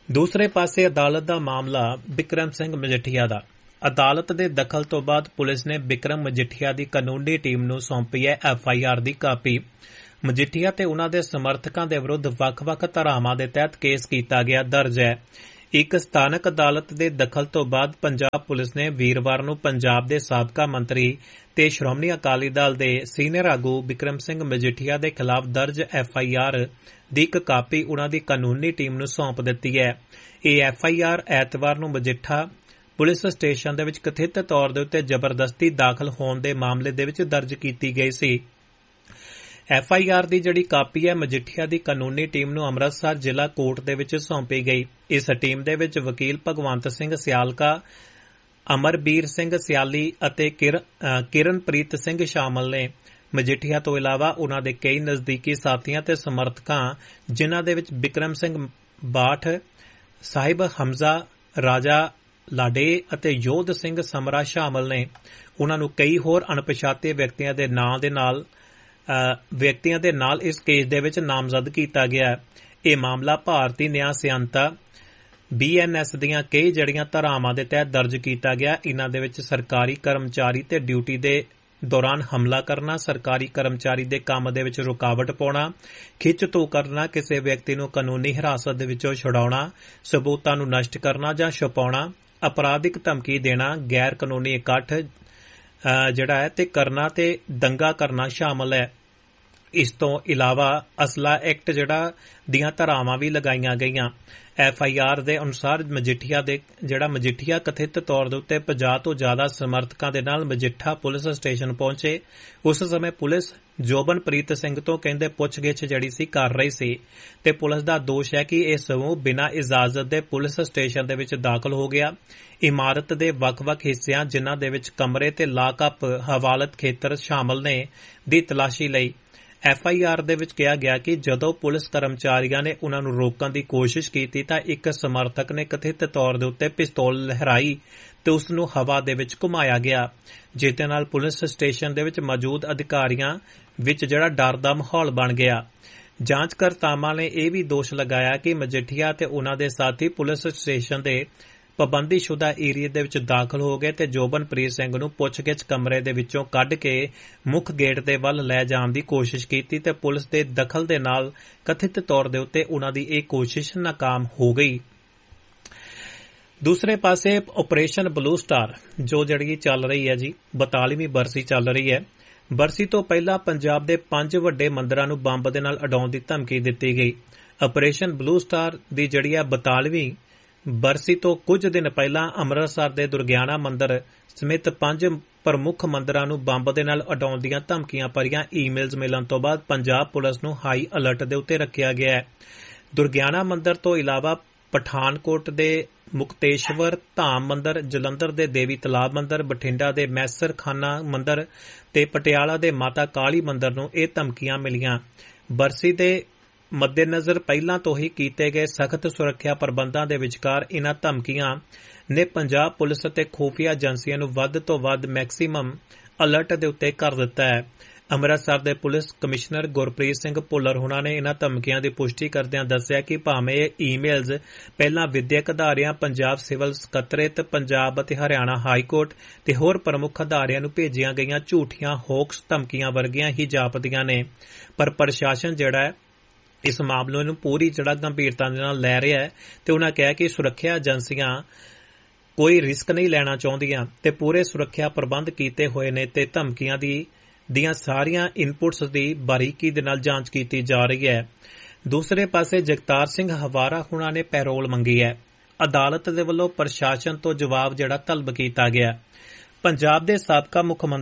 Speaker 2: ਦੂਸਰੇ ਪਾਸੇ ਅਦਾਲਤ ਦਾ ਮਾਮਲਾ ਬਿਕਰਮ ਸਿੰਘ ਮਜੀਠੀਆ ਦਾ। ਅਦਾਲਤ ਦੇ ਦਖਲ ਤੋਂ ਬਾਅਦ ਪੁਲਿਸ ਨੇ ਬਿਕਰਮ ਮਜੀਠੀਆ ਦੀ ਕਾਨੂੰਨੀ ਟੀਮ ਨੂੰ ਸੌਂਪੀ ਹੈ FIR ਦੀ ਕਾਪੀ। ਮਜੀਠੀਆ ਤੇ ਉਨ੍ਹਾਂ ਦੇ ਸਮਰਥਕਾਂ ਦੇ ਵਿਰੁੱਧ ਵੱਖ-ਵੱਖ ਧਾਰਾਵਾਂ ਦੇ ਤਹਿਤ ਕੇਸ ਕੀਤਾ ਗਿਆ ਦਰਜ ਹੈ। ਇੱਕ ਸਥਾਨਕ ਅਦਾਲਤ ਦੇ ਦਖਲ ਤੋਂ ਬਾਅਦ ਪੰਜਾਬ ਪੁਲਿਸ ਨੇ ਵੀਰਵਾਰ ਨੂੰ ਪੰਜਾਬ ਦੇ ਸਾਬਕਾ ਮੰਤਰੀ ਤੇ ਸ਼੍ਰੋਮਣੀ ਅਕਾਲੀ ਦਲ ਦੇ ਸੀਨੀਅਰ ਆਗੂ ਬਿਕਰਮ ਸਿੰਘ ਮਜੀਠੀਆ ਦੇ ਖਿਲਾਫ ਦਰਜ FIR ਦੀ ਇੱਕ ਕਾਪੀ ਉਨ੍ਹਾਂ ਦੀ ਕਾਨੂੰਨੀ ਟੀਮ ਨੂੰ ਸੌਂਪ ਦਿੱਤੀ ਹੈ। ਇਹ FIR ਐਤਵਾਰ ਨੂੰ ਮਜੀਠਾ ਪੁਲਿਸ ਸਟੇਸ਼ਨ ਦੇ ਵਿੱਚ ਕਥਿਤ ਤੌਰ ਦੇ ਉੱਤੇ ਜ਼ਬਰਦਸਤੀ ਦਾਖਲ ਹੋਣ ਦੇ ਮਾਮਲੇ ਦੇ ਵਿੱਚ ਦਰਜ ਕੀਤੀ ਗਈ ਸੀ। FIR ਦੀ ਜਿਹੜੀ ਕਾਪੀ ਹੈ ਮਜੀਠੀਆ ਦੀ ਕਾਨੂੰਨੀ ਟੀਮ ਨੂੰ ਅੰਮ੍ਰਿਤਸਰ ਜ਼ਿਲ੍ਹਾ ਕੋਰਟ ਦੇ ਵਿੱਚ ਸੌਂਪੀ ਗਈ। ਇਸ ਟੀਮ ਦੇ ਵਿੱਚ ਵਕੀਲ ਭਗਵੰਤ ਸਿੰਘ ਸਿਆਲਕਾ, ਅਮਰਬੀਰ ਸਿੰਘ ਸਿਆਲੀ ਅਤੇ ਕਿਰਨਪ੍ਰੀਤ ਸਿੰਘ ਸ਼ਾਮਲ ਨੇ। ਮਜੀਠੀਆ ਤੋਂ ਇਲਾਵਾ ਉਨ੍ਹਾਂ ਦੇ ਕਈ ਨਜ਼ਦੀਕੀ ਸਾਥੀਆਂ ਤੇ ਸਮਰਥਕਾਂ ਜਿਨ੍ਹਾਂ ਦੇ ਵਿੱਚ ਬਿਕਰਮ ਸਿੰਘ ਬਾਠ, ਸਾਹਿਬ ਹਮਜ਼ਾ, ਰਾਜਾ ਲਾਡੇ ਅਤੇ ਯੋਧ ਸਿੰਘ ਸਮਰਾ ਸ਼ਾਮਲ ਨੇ। ਉਨ੍ਹਾਂ ਨੂੰ ਕਈ ਹੋਰ ਅਣਪਛਾਤੇ ਵਿਅਕਤੀਆਂ ਦੇ ਨਾਲ ਇਸ ਕੇਸ ਦੇ ਵਿੱਚ ਨਾਮਜ਼ਦ ਕੀਤਾ ਗਿਆ ਹੈ। ਇਹ ਮਾਮਲਾ ਭਾਰਤੀ ਨਿਆਂ ਸੰਹਿਤਾ BNS ਦੀਆਂ ਕਈ ਜੜੀਆਂ ਧਾਰਾਵਾਂ ਦੇ ਤਹਿਤ ਦਰਜ ਕੀਤਾ ਗਿਆ। ਇਨ੍ਹਾਂ ਦੇ ਵਿੱਚ ਸਰਕਾਰੀ ਕਰਮਚਾਰੀ ਤੇ ਡਿਊਟੀ ਦੇ ਦੌਰਾਨ ਹਮਲਾ ਕਰਨਾ, ਸਰਕਾਰੀ ਕਰਮਚਾਰੀ ਦੇ ਕੰਮ ਦੇ ਵਿੱਚ ਰੁਕਾਵਟ ਪਾਉਣਾ, ਖਿੱਚ ਧੂ ਕਰਨਾ, ਕਿਸੇ ਵਿਅਕਤੀ ਨੂੰ ਕਾਨੂੰਨੀ ਹਿਰਾਸਤ ਦੇ ਵਿੱਚੋਂ ਛੁਡਾਉਣਾ, ਸਬੂਤਾਂ ਨੂੰ ਨਸ਼ਟ ਕਰਨਾ ਜਾਂ ਛੁਪਾਉਣਾ, ਅਪਰਾਧਿਕ ਧਮਕੀ ਦੇਣਾ, ਗੈਰ ਕਾਨੂੰਨੀ ਇਕੱਠ ਤੇ ਕਰਨਾ ਤੇ ਦੰਗਾ ਕਰਨਾ ਸ਼ਾਮਲ ਹੈ। ਇਸ ਤੋਂ ਇਲਾਵਾ ਅਸਲਾ ਐਕਟ ਦੀਆਂ ਧਾਰਾਵਾਂ ਵੀ ਲਗਾਈਆਂ ਗਈਆਂ। FIR ਦੇ ਅਨੁਸਾਰ ਮਜੀਠੀਆ ਕਥਿਤ ਤੌਰ ਦੇ ਉੱਤੇ 50 ਤੋਂ ਜ਼ਿਆਦਾ ਸਮਰਥਕਾਂ ਦੇ ਨਾਲ ਮਜੀਠਾ ਪੁਲਿਸ ਸਟੇਸ਼ਨ ਪਹੁੰਚੇ। ਉਸ ਸਮੇਂ ਪੁਲਿਸ ਜੋਬਨਪ੍ਰੀਤ ਸਿੰਘ ਤੋਂ ਕਹਿੰਦੇ ਪੁੱਛਗਿੱਛ ਕਰ ਰਹੀ ਸੀ ਤੇ ਪੁਲਿਸ ਦਾ ਦੋਸ਼ ਹੈ ਕਿ ਇਹ ਸਮੂਹ ਬਿਨਾਂ ਇਜਾਜ਼ਤ ਦੇ ਪੁਲਿਸ ਸਟੇਸ਼ਨ ਦੇ ਵਿੱਚ ਦਾਖਲ ਹੋ ਗਿਆ। ਇਮਾਰਤ ਦੇ ਵੱਖ-ਵੱਖ ਹਿੱਸਿਆਂ ਜਿਨ੍ਹਾਂ ਦੇ ਵਿੱਚ ਕਮਰੇ ਤੇ ਲਾਕਅਪ ਹਵਾਲਤ ਖੇਤਰ ਸ਼ਾਮਲ ਨੇ ਦੀ ਤਲਾਸ਼ੀ ਲਈ। FIR ਦੇ ਵਿੱਚ ਕਿਹਾ ਗਿਆ ਕਿ ਜਦੋਂ ਪੁਲਿਸ ਕਰਮਚਾਰੀਆਂ ਨੇ ਉਨ੍ਹਾਂ ਨੂੰ ਰੋਕਣ ਦੀ ਕੋਸ਼ਿਸ਼ ਕੀਤੀ ਤਾਂ ਇੱਕ ਸਮਰਥਕ ਨੇ ਕਥਿਤ ਤੌਰ ਦੇ ਉੱਤੇ ਪਿਸਤੌਲ ਲਹਿਰਾਈ ਤੇ ਉਸ ਨੂੰ ਹਵਾ ਦੇ ਵਿੱਚ ਘੁਮਾਇਆ ਗਿਆ, ਜਿਸ ਦੇ ਨਾਲ ਪੁਲਿਸ ਸਟੇਸ਼ਨ ਦੇ ਵਿੱਚ ਮੌਜੂਦ ਅਧਿਕਾਰੀਆਂ ਵਿੱਚ ਡਰ ਦਾ ਮਾਹੌਲ ਬਣ ਗਿਆ। ਜਾਂਚਕਰਤਾਵਾਂ ਨੇ ਇਹ ਵੀ ਦੋਸ਼ ਲਗਾਇਆ ਕਿ ਮਜੀਠੀਆ ਤੇ ਉਨ੍ਹਾਂ ਦੇ ਸਾਥੀ ਪੁਲਿਸ ਸਟੇਸ਼ਨ ਦੇ ਪਾਬੰਦੀਸ਼ੁਦਾ ਏਰੀਏ ਦੇ ਵਿੱਚ ਦਾਖਲ ਹੋ ਗਏ ਤੇ ਜੋਬਨਪ੍ਰੀਤ ਸਿੰਘ ਨੂੰ ਪੁੱਛਗਿੱਛ ਕਮਰੇ ਦੇ ਵਿੱਚੋਂ ਕੱਢ ਕੇ ਮੁੱਖ ਗੇਟ ਦੇ ਵੱਲ ਲੈ ਜਾਣ ਦੀ ਕੋਸ਼ਿਸ਼ ਕੀਤੀ ਤੇ ਪੁਲਿਸ ਦੇ ਦਖਲ ਦੇ ਨਾਲ ਕਥਿਤ ਤੌਰ ਦੇ ਉੱਤੇ ਉਨ੍ਹਾਂ ਦੀ ਇਹ ਕੋਸ਼ਿਸ਼ ਨਾਕਾਮ ਹੋ ਗਈ। ਦੂਸਰੇ ਪਾਸੇ ਆਪਰੇਸ਼ਨ ਬਲੂ ਸਟਾਰ ਚੱਲ ਰਹੀ ਹੈ 42ਵੀਂ ਬਰਸੀ ਚੱਲ ਰਹੀ ਹੈ। ਬਰਸੀ ਤੋਂ ਪਹਿਲਾਂ ਪੰਜਾਬ ਦੇ 5 ਵੱਡੇ ਮੰਦਰਾਂ ਨੂੰ ਬੰਬ ਦੇ ਨਾਲ ਉਡਾਉਣ ਦੀ ਧਮਕੀ ਦਿੱਤੀ ਗਈ। ਆਪਰੇਸ਼ਨ ਬਲੂ ਸਟਾਰ ਦੀ 42ਵੀਂ ਬਰਸੀ ਤੋਂ ਕੁਝ ਦਿਨ ਪਹਿਲਾਂ ਅੰਮ੍ਰਿਤਸਰ ਦੇ ਦੁਰਗਿਆਨਾ ਮੰਦਰ ਸਮੇਤ 5 ਪ੍ਰਮੁੱਖ ਮੰਦਰਾਂ ਨੂੰ ਬੰਬ ਦੇ ਨਾਲ ਉਡਾਉਣ ਦੀਆਂ ਧਮਕੀਆਂ ਭਰੀਆਂ ਈਮੇਲਜ਼ ਮਿਲਣ ਤੋਂ ਬਾਅਦ ਪੰਜਾਬ ਪੁਲਿਸ ਨੂੰ ਹਾਈ ਅਲਰਟ ਦੇ ਉੱਤੇ ਰੱਖਿਆ ਗਿਆ ਹੈ। ਦੁਰਗਿਆਨਾ ਮੰਦਰ ਤੋਂ ਇਲਾਵਾ ਪਠਾਨਕੋਟ ਦੇ ਮੁਕਤੇਸ਼ਵਰ ਧਾਮ ਮੰਦਰ, ਜਲੰਧਰ ਦੇ ਦੇਵੀ ਤਲਾਬ ਮੰਦਰ, ਬਠਿੰਡਾ ਦੇ ਮੈਸਰ ਖਾਨਾ ਮੰਦਰ ਤੇ ਪਟਿਆਲਾ ਦੇ ਮਾਤਾ ਕਾਲੀ ਮੰਦਰ ਨੂੰ ਇਹ ਧਮਕੀਆਂ ਮਿਲੀਆਂ। ਬਰਸੀ ਦੇ ਮੱਦੇਨਜ਼ਰ ਪਹਿਲਾਂ ਤੋਂ ਹੀ ਕੀਤੇ ਗਏ ਸਖਤ ਸੁਰੱਖਿਆ ਪ੍ਰਬੰਧਾਂ ਦੇ ਵਿਚਕਾਰ ਇਨ੍ਹਾਂ ਧਮਕੀਆਂ ਨੇ ਪੰਜਾਬ ਪੁਲਿਸ ਅਤੇ ਖੁਫੀਆ ਏਜੰਸੀਆਂ ਨੂੰ ਵੱਧ ਤੋਂ ਵੱਧ ਮੈਕਸੀਮਮ ਅਲਰਟ ਦੇ ਉੱਤੇ ਕਰ ਦਿੱਤਾ ਹੈ। ਅੰਮ੍ਰਿਤਸਰ ਦੇ ਪੁਲਿਸ ਕਮਿਸ਼ਨਰ ਗੁਰਪ੍ਰੀਤ ਸਿੰਘ ਭੁੱਲਰ ਹੋਣਾ ਨੇ ਇਨ੍ਹਾਂ ਧਮਕੀਆਂ ਦੀ ਪੁਸ਼ਟੀ ਕਰਦਿਆਂ ਦੱਸਿਆ ਕਿ ਭਾਵੇਂ ਇਹ ਈਮੇਲਜ਼ ਪਹਿਲਾਂ ਵਿਦਿਅਕ ਅਦਾਰਿਆਂ, ਪੰਜਾਬ ਸਿਵਲ ਸਕੱਤਰੇਤ, ਪੰਜਾਬ ਅਤੇ ਹਰਿਆਣਾ ਹਾਈ ਕੋਰਟ ਤੇ ਹੋਰ ਪ੍ਰਮੁੱਖ ਅਦਾਰਿਆਂ ਨੂੰ ਭੇਜੀਆਂ ਗਈਆਂ ਝੂਠੀਆਂ ਹੋਕਸ ਧਮਕੀਆਂ ਵਰਗੀਆਂ ਹੀ ਜਾਪਦੀਆਂ ਨੇ, ਪਰ ਪ੍ਰਸ਼ਾਸਨ ਇਸ ਮਾਮਲੇ ਨੂੰ ਪੂਰੀ ਗੰਭੀਰਤਾ ਦੇ ਨਾਲ ਲੈ ਰਿਹਾ ਹੈ ਤੇ ਉਨ੍ਹਾਂ ਕਿਹਾ ਕਿ ਸੁਰੱਖਿਆ ਏਜੰਸੀਆਂ ਕੋਈ ਰਿਸਕ ਨਹੀਂ ਲੈਣਾ ਚਾਹੁੰਦੀਆਂ ਤੇ ਪੂਰੇ ਸੁਰੱਖਿਆ ਪ੍ਰਬੰਧ ਕੀਤੇ ਹੋਏ ਨੇ ਤੇ ਧਮਕੀਆਂ ਦੀਆਂ ਸਾਰੀਆਂ ਇਨਪੁਟਸ ਦੀ ਬਾਰੀਕੀ ਦੇ ਨਾਲ ਜਾਂਚ ਕੀਤੀ ਜਾ ਰਹੀ ਹੈ। ਦੂਸਰੇ ਪਾਸੇ ਜਗਤਾਰ ਸਿੰਘ ਹਵਾਰਾ ਹੁਣਾਂ ਨੇ ਪੈਰੋਲ ਮੰਗੀ ਹੈ। ਅਦਾਲਤ ਦੇ ਵੱਲੋਂ ਪ੍ਰਸ਼ਾਸਨ ਤੋਂ ਜਵਾਬ ਤਲਬ ਕੀਤਾ ਗਿਆ। ਪੰਜਾਬ ਦੇ ਸਾਬਕਾ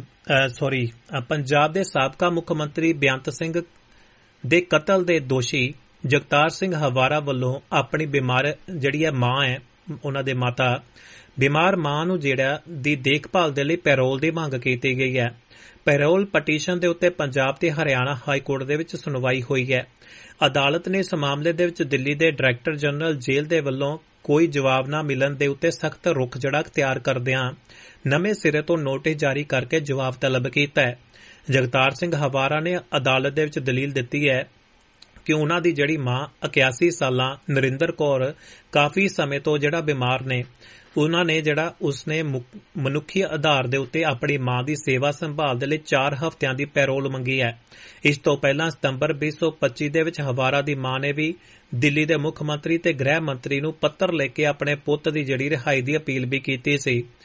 Speaker 2: ਮੁੱਖ ਮੰਤਰੀ ਬੇਅੰਤ ਸਿੰਘ ਦੇ ਕਤਲ ਦੇ ਦੋਸ਼ੀ ਜਗਤਾਰ ਸਿੰਘ ਹਵਾਰਾ ਵੱਲੋਂ ਆਪਣੀ ਬਿਮਾਰ ਮਾਂ ਹੈ, ਉਹਨਾਂ ਦੇ ਮਾਤਾ ਬਿਮਾਰ ਮਾਂ ਨੂੰ ਦੀ ਦੇਖਭਾਲ ਦੇ ਲਈ ਪੈਰੋਲ ਦੀ ਮੰਗ ਕੀਤੀ ਗਈ ਹੈ। ਪੈਰੋਲ ਪਟੀਸ਼ਨ ਦੇ ਉੱਤੇ ਪੰਜਾਬ ਤੇ ਹਰਿਆਣਾ ਹਾਈ ਕੋਰਟ ਦੇ ਵਿੱਚ ਸੁਣਵਾਈ ਹੋਈ ਹੈ। ਅਦਾਲਤ ਨੇ ਇਸ ਮਾਮਲੇ ਦੇ ਵਿੱਚ ਦਿੱਲੀ ਦੇ ਡਾਇਰੈਕਟਰ ਜਨਰਲ ਜੇਲ੍ਹ ਦੇ ਵੱਲੋਂ ਕੋਈ ਜਵਾਬ ਨਾ ਮਿਲਣ ਦੇ ਉੱਤੇ ਸਖਤ ਰੁਖ ਅਖਤਿਆਰ ਕਰਦਿਆਂ ਨਵੇਂ ਸਿਰੇ ਤੋਂ ਨੋਟਿਸ ਜਾਰੀ ਕਰਕੇ ਜਵਾਬ ਤਲਬ ਕੀਤਾ ਹੈ। ਜਗਤਾਰ ਸਿੰਘ ਹਵਾਰਾ ਨੇ ਅਦਾਲਤ ਦੇ ਵਿੱਚ ਦਲੀਲ ਦਿੱਤੀ ਹੈ ਕਿ ਉਹਨਾਂ ਦੀ ਜਿਹੜੀ ਮਾਂ 81 ਸਾਲਾਂ ਨਰਿੰਦਰ ਕੌਰ ਕਾਫੀ ਸਮੇਂ ਤੋਂ ਜਿਹੜਾ ਬਿਮਾਰ ਨੇ, ਉਹਨਾਂ ਨੇ ਜਿਹੜਾ ਉਸਨੇ ਮਨੁੱਖੀ ਆਧਾਰ ਦੇ ਉੱਤੇ ਆਪਣੀ ਮਾਂ ਦੀ ਸੇਵਾ ਸੰਭਾਲ ਦੇ ਲਈ 4 ਹਫ਼ਤਿਆਂ ਦੀ ਪੈਰੋਲ ਮੰਗੀ ਹੈ। ਇਸ ਤੋਂ ਪਹਿਲਾਂ ਸਤੰਬਰ 2025 ਦੇ ਵਿੱਚ ਹਵਾਰਾ ਦੀ ਮਾਂ ਨੇ ਵੀ ਦਿੱਲੀ ਦੇ ਮੁੱਖ ਮੰਤਰੀ ਤੇ ਗ੍ਰਹਿ ਮੰਤਰੀ ਨੂੰ ਪੱਤਰ ਲਿਖ ਕੇ ਆਪਣੇ ਪੁੱਤ ਦੀ ਜਿਹੜੀ ਰਿਹਾਈ ਦੀ ਅਪੀਲ ਵੀ ਕੀਤੀ ਸੀ।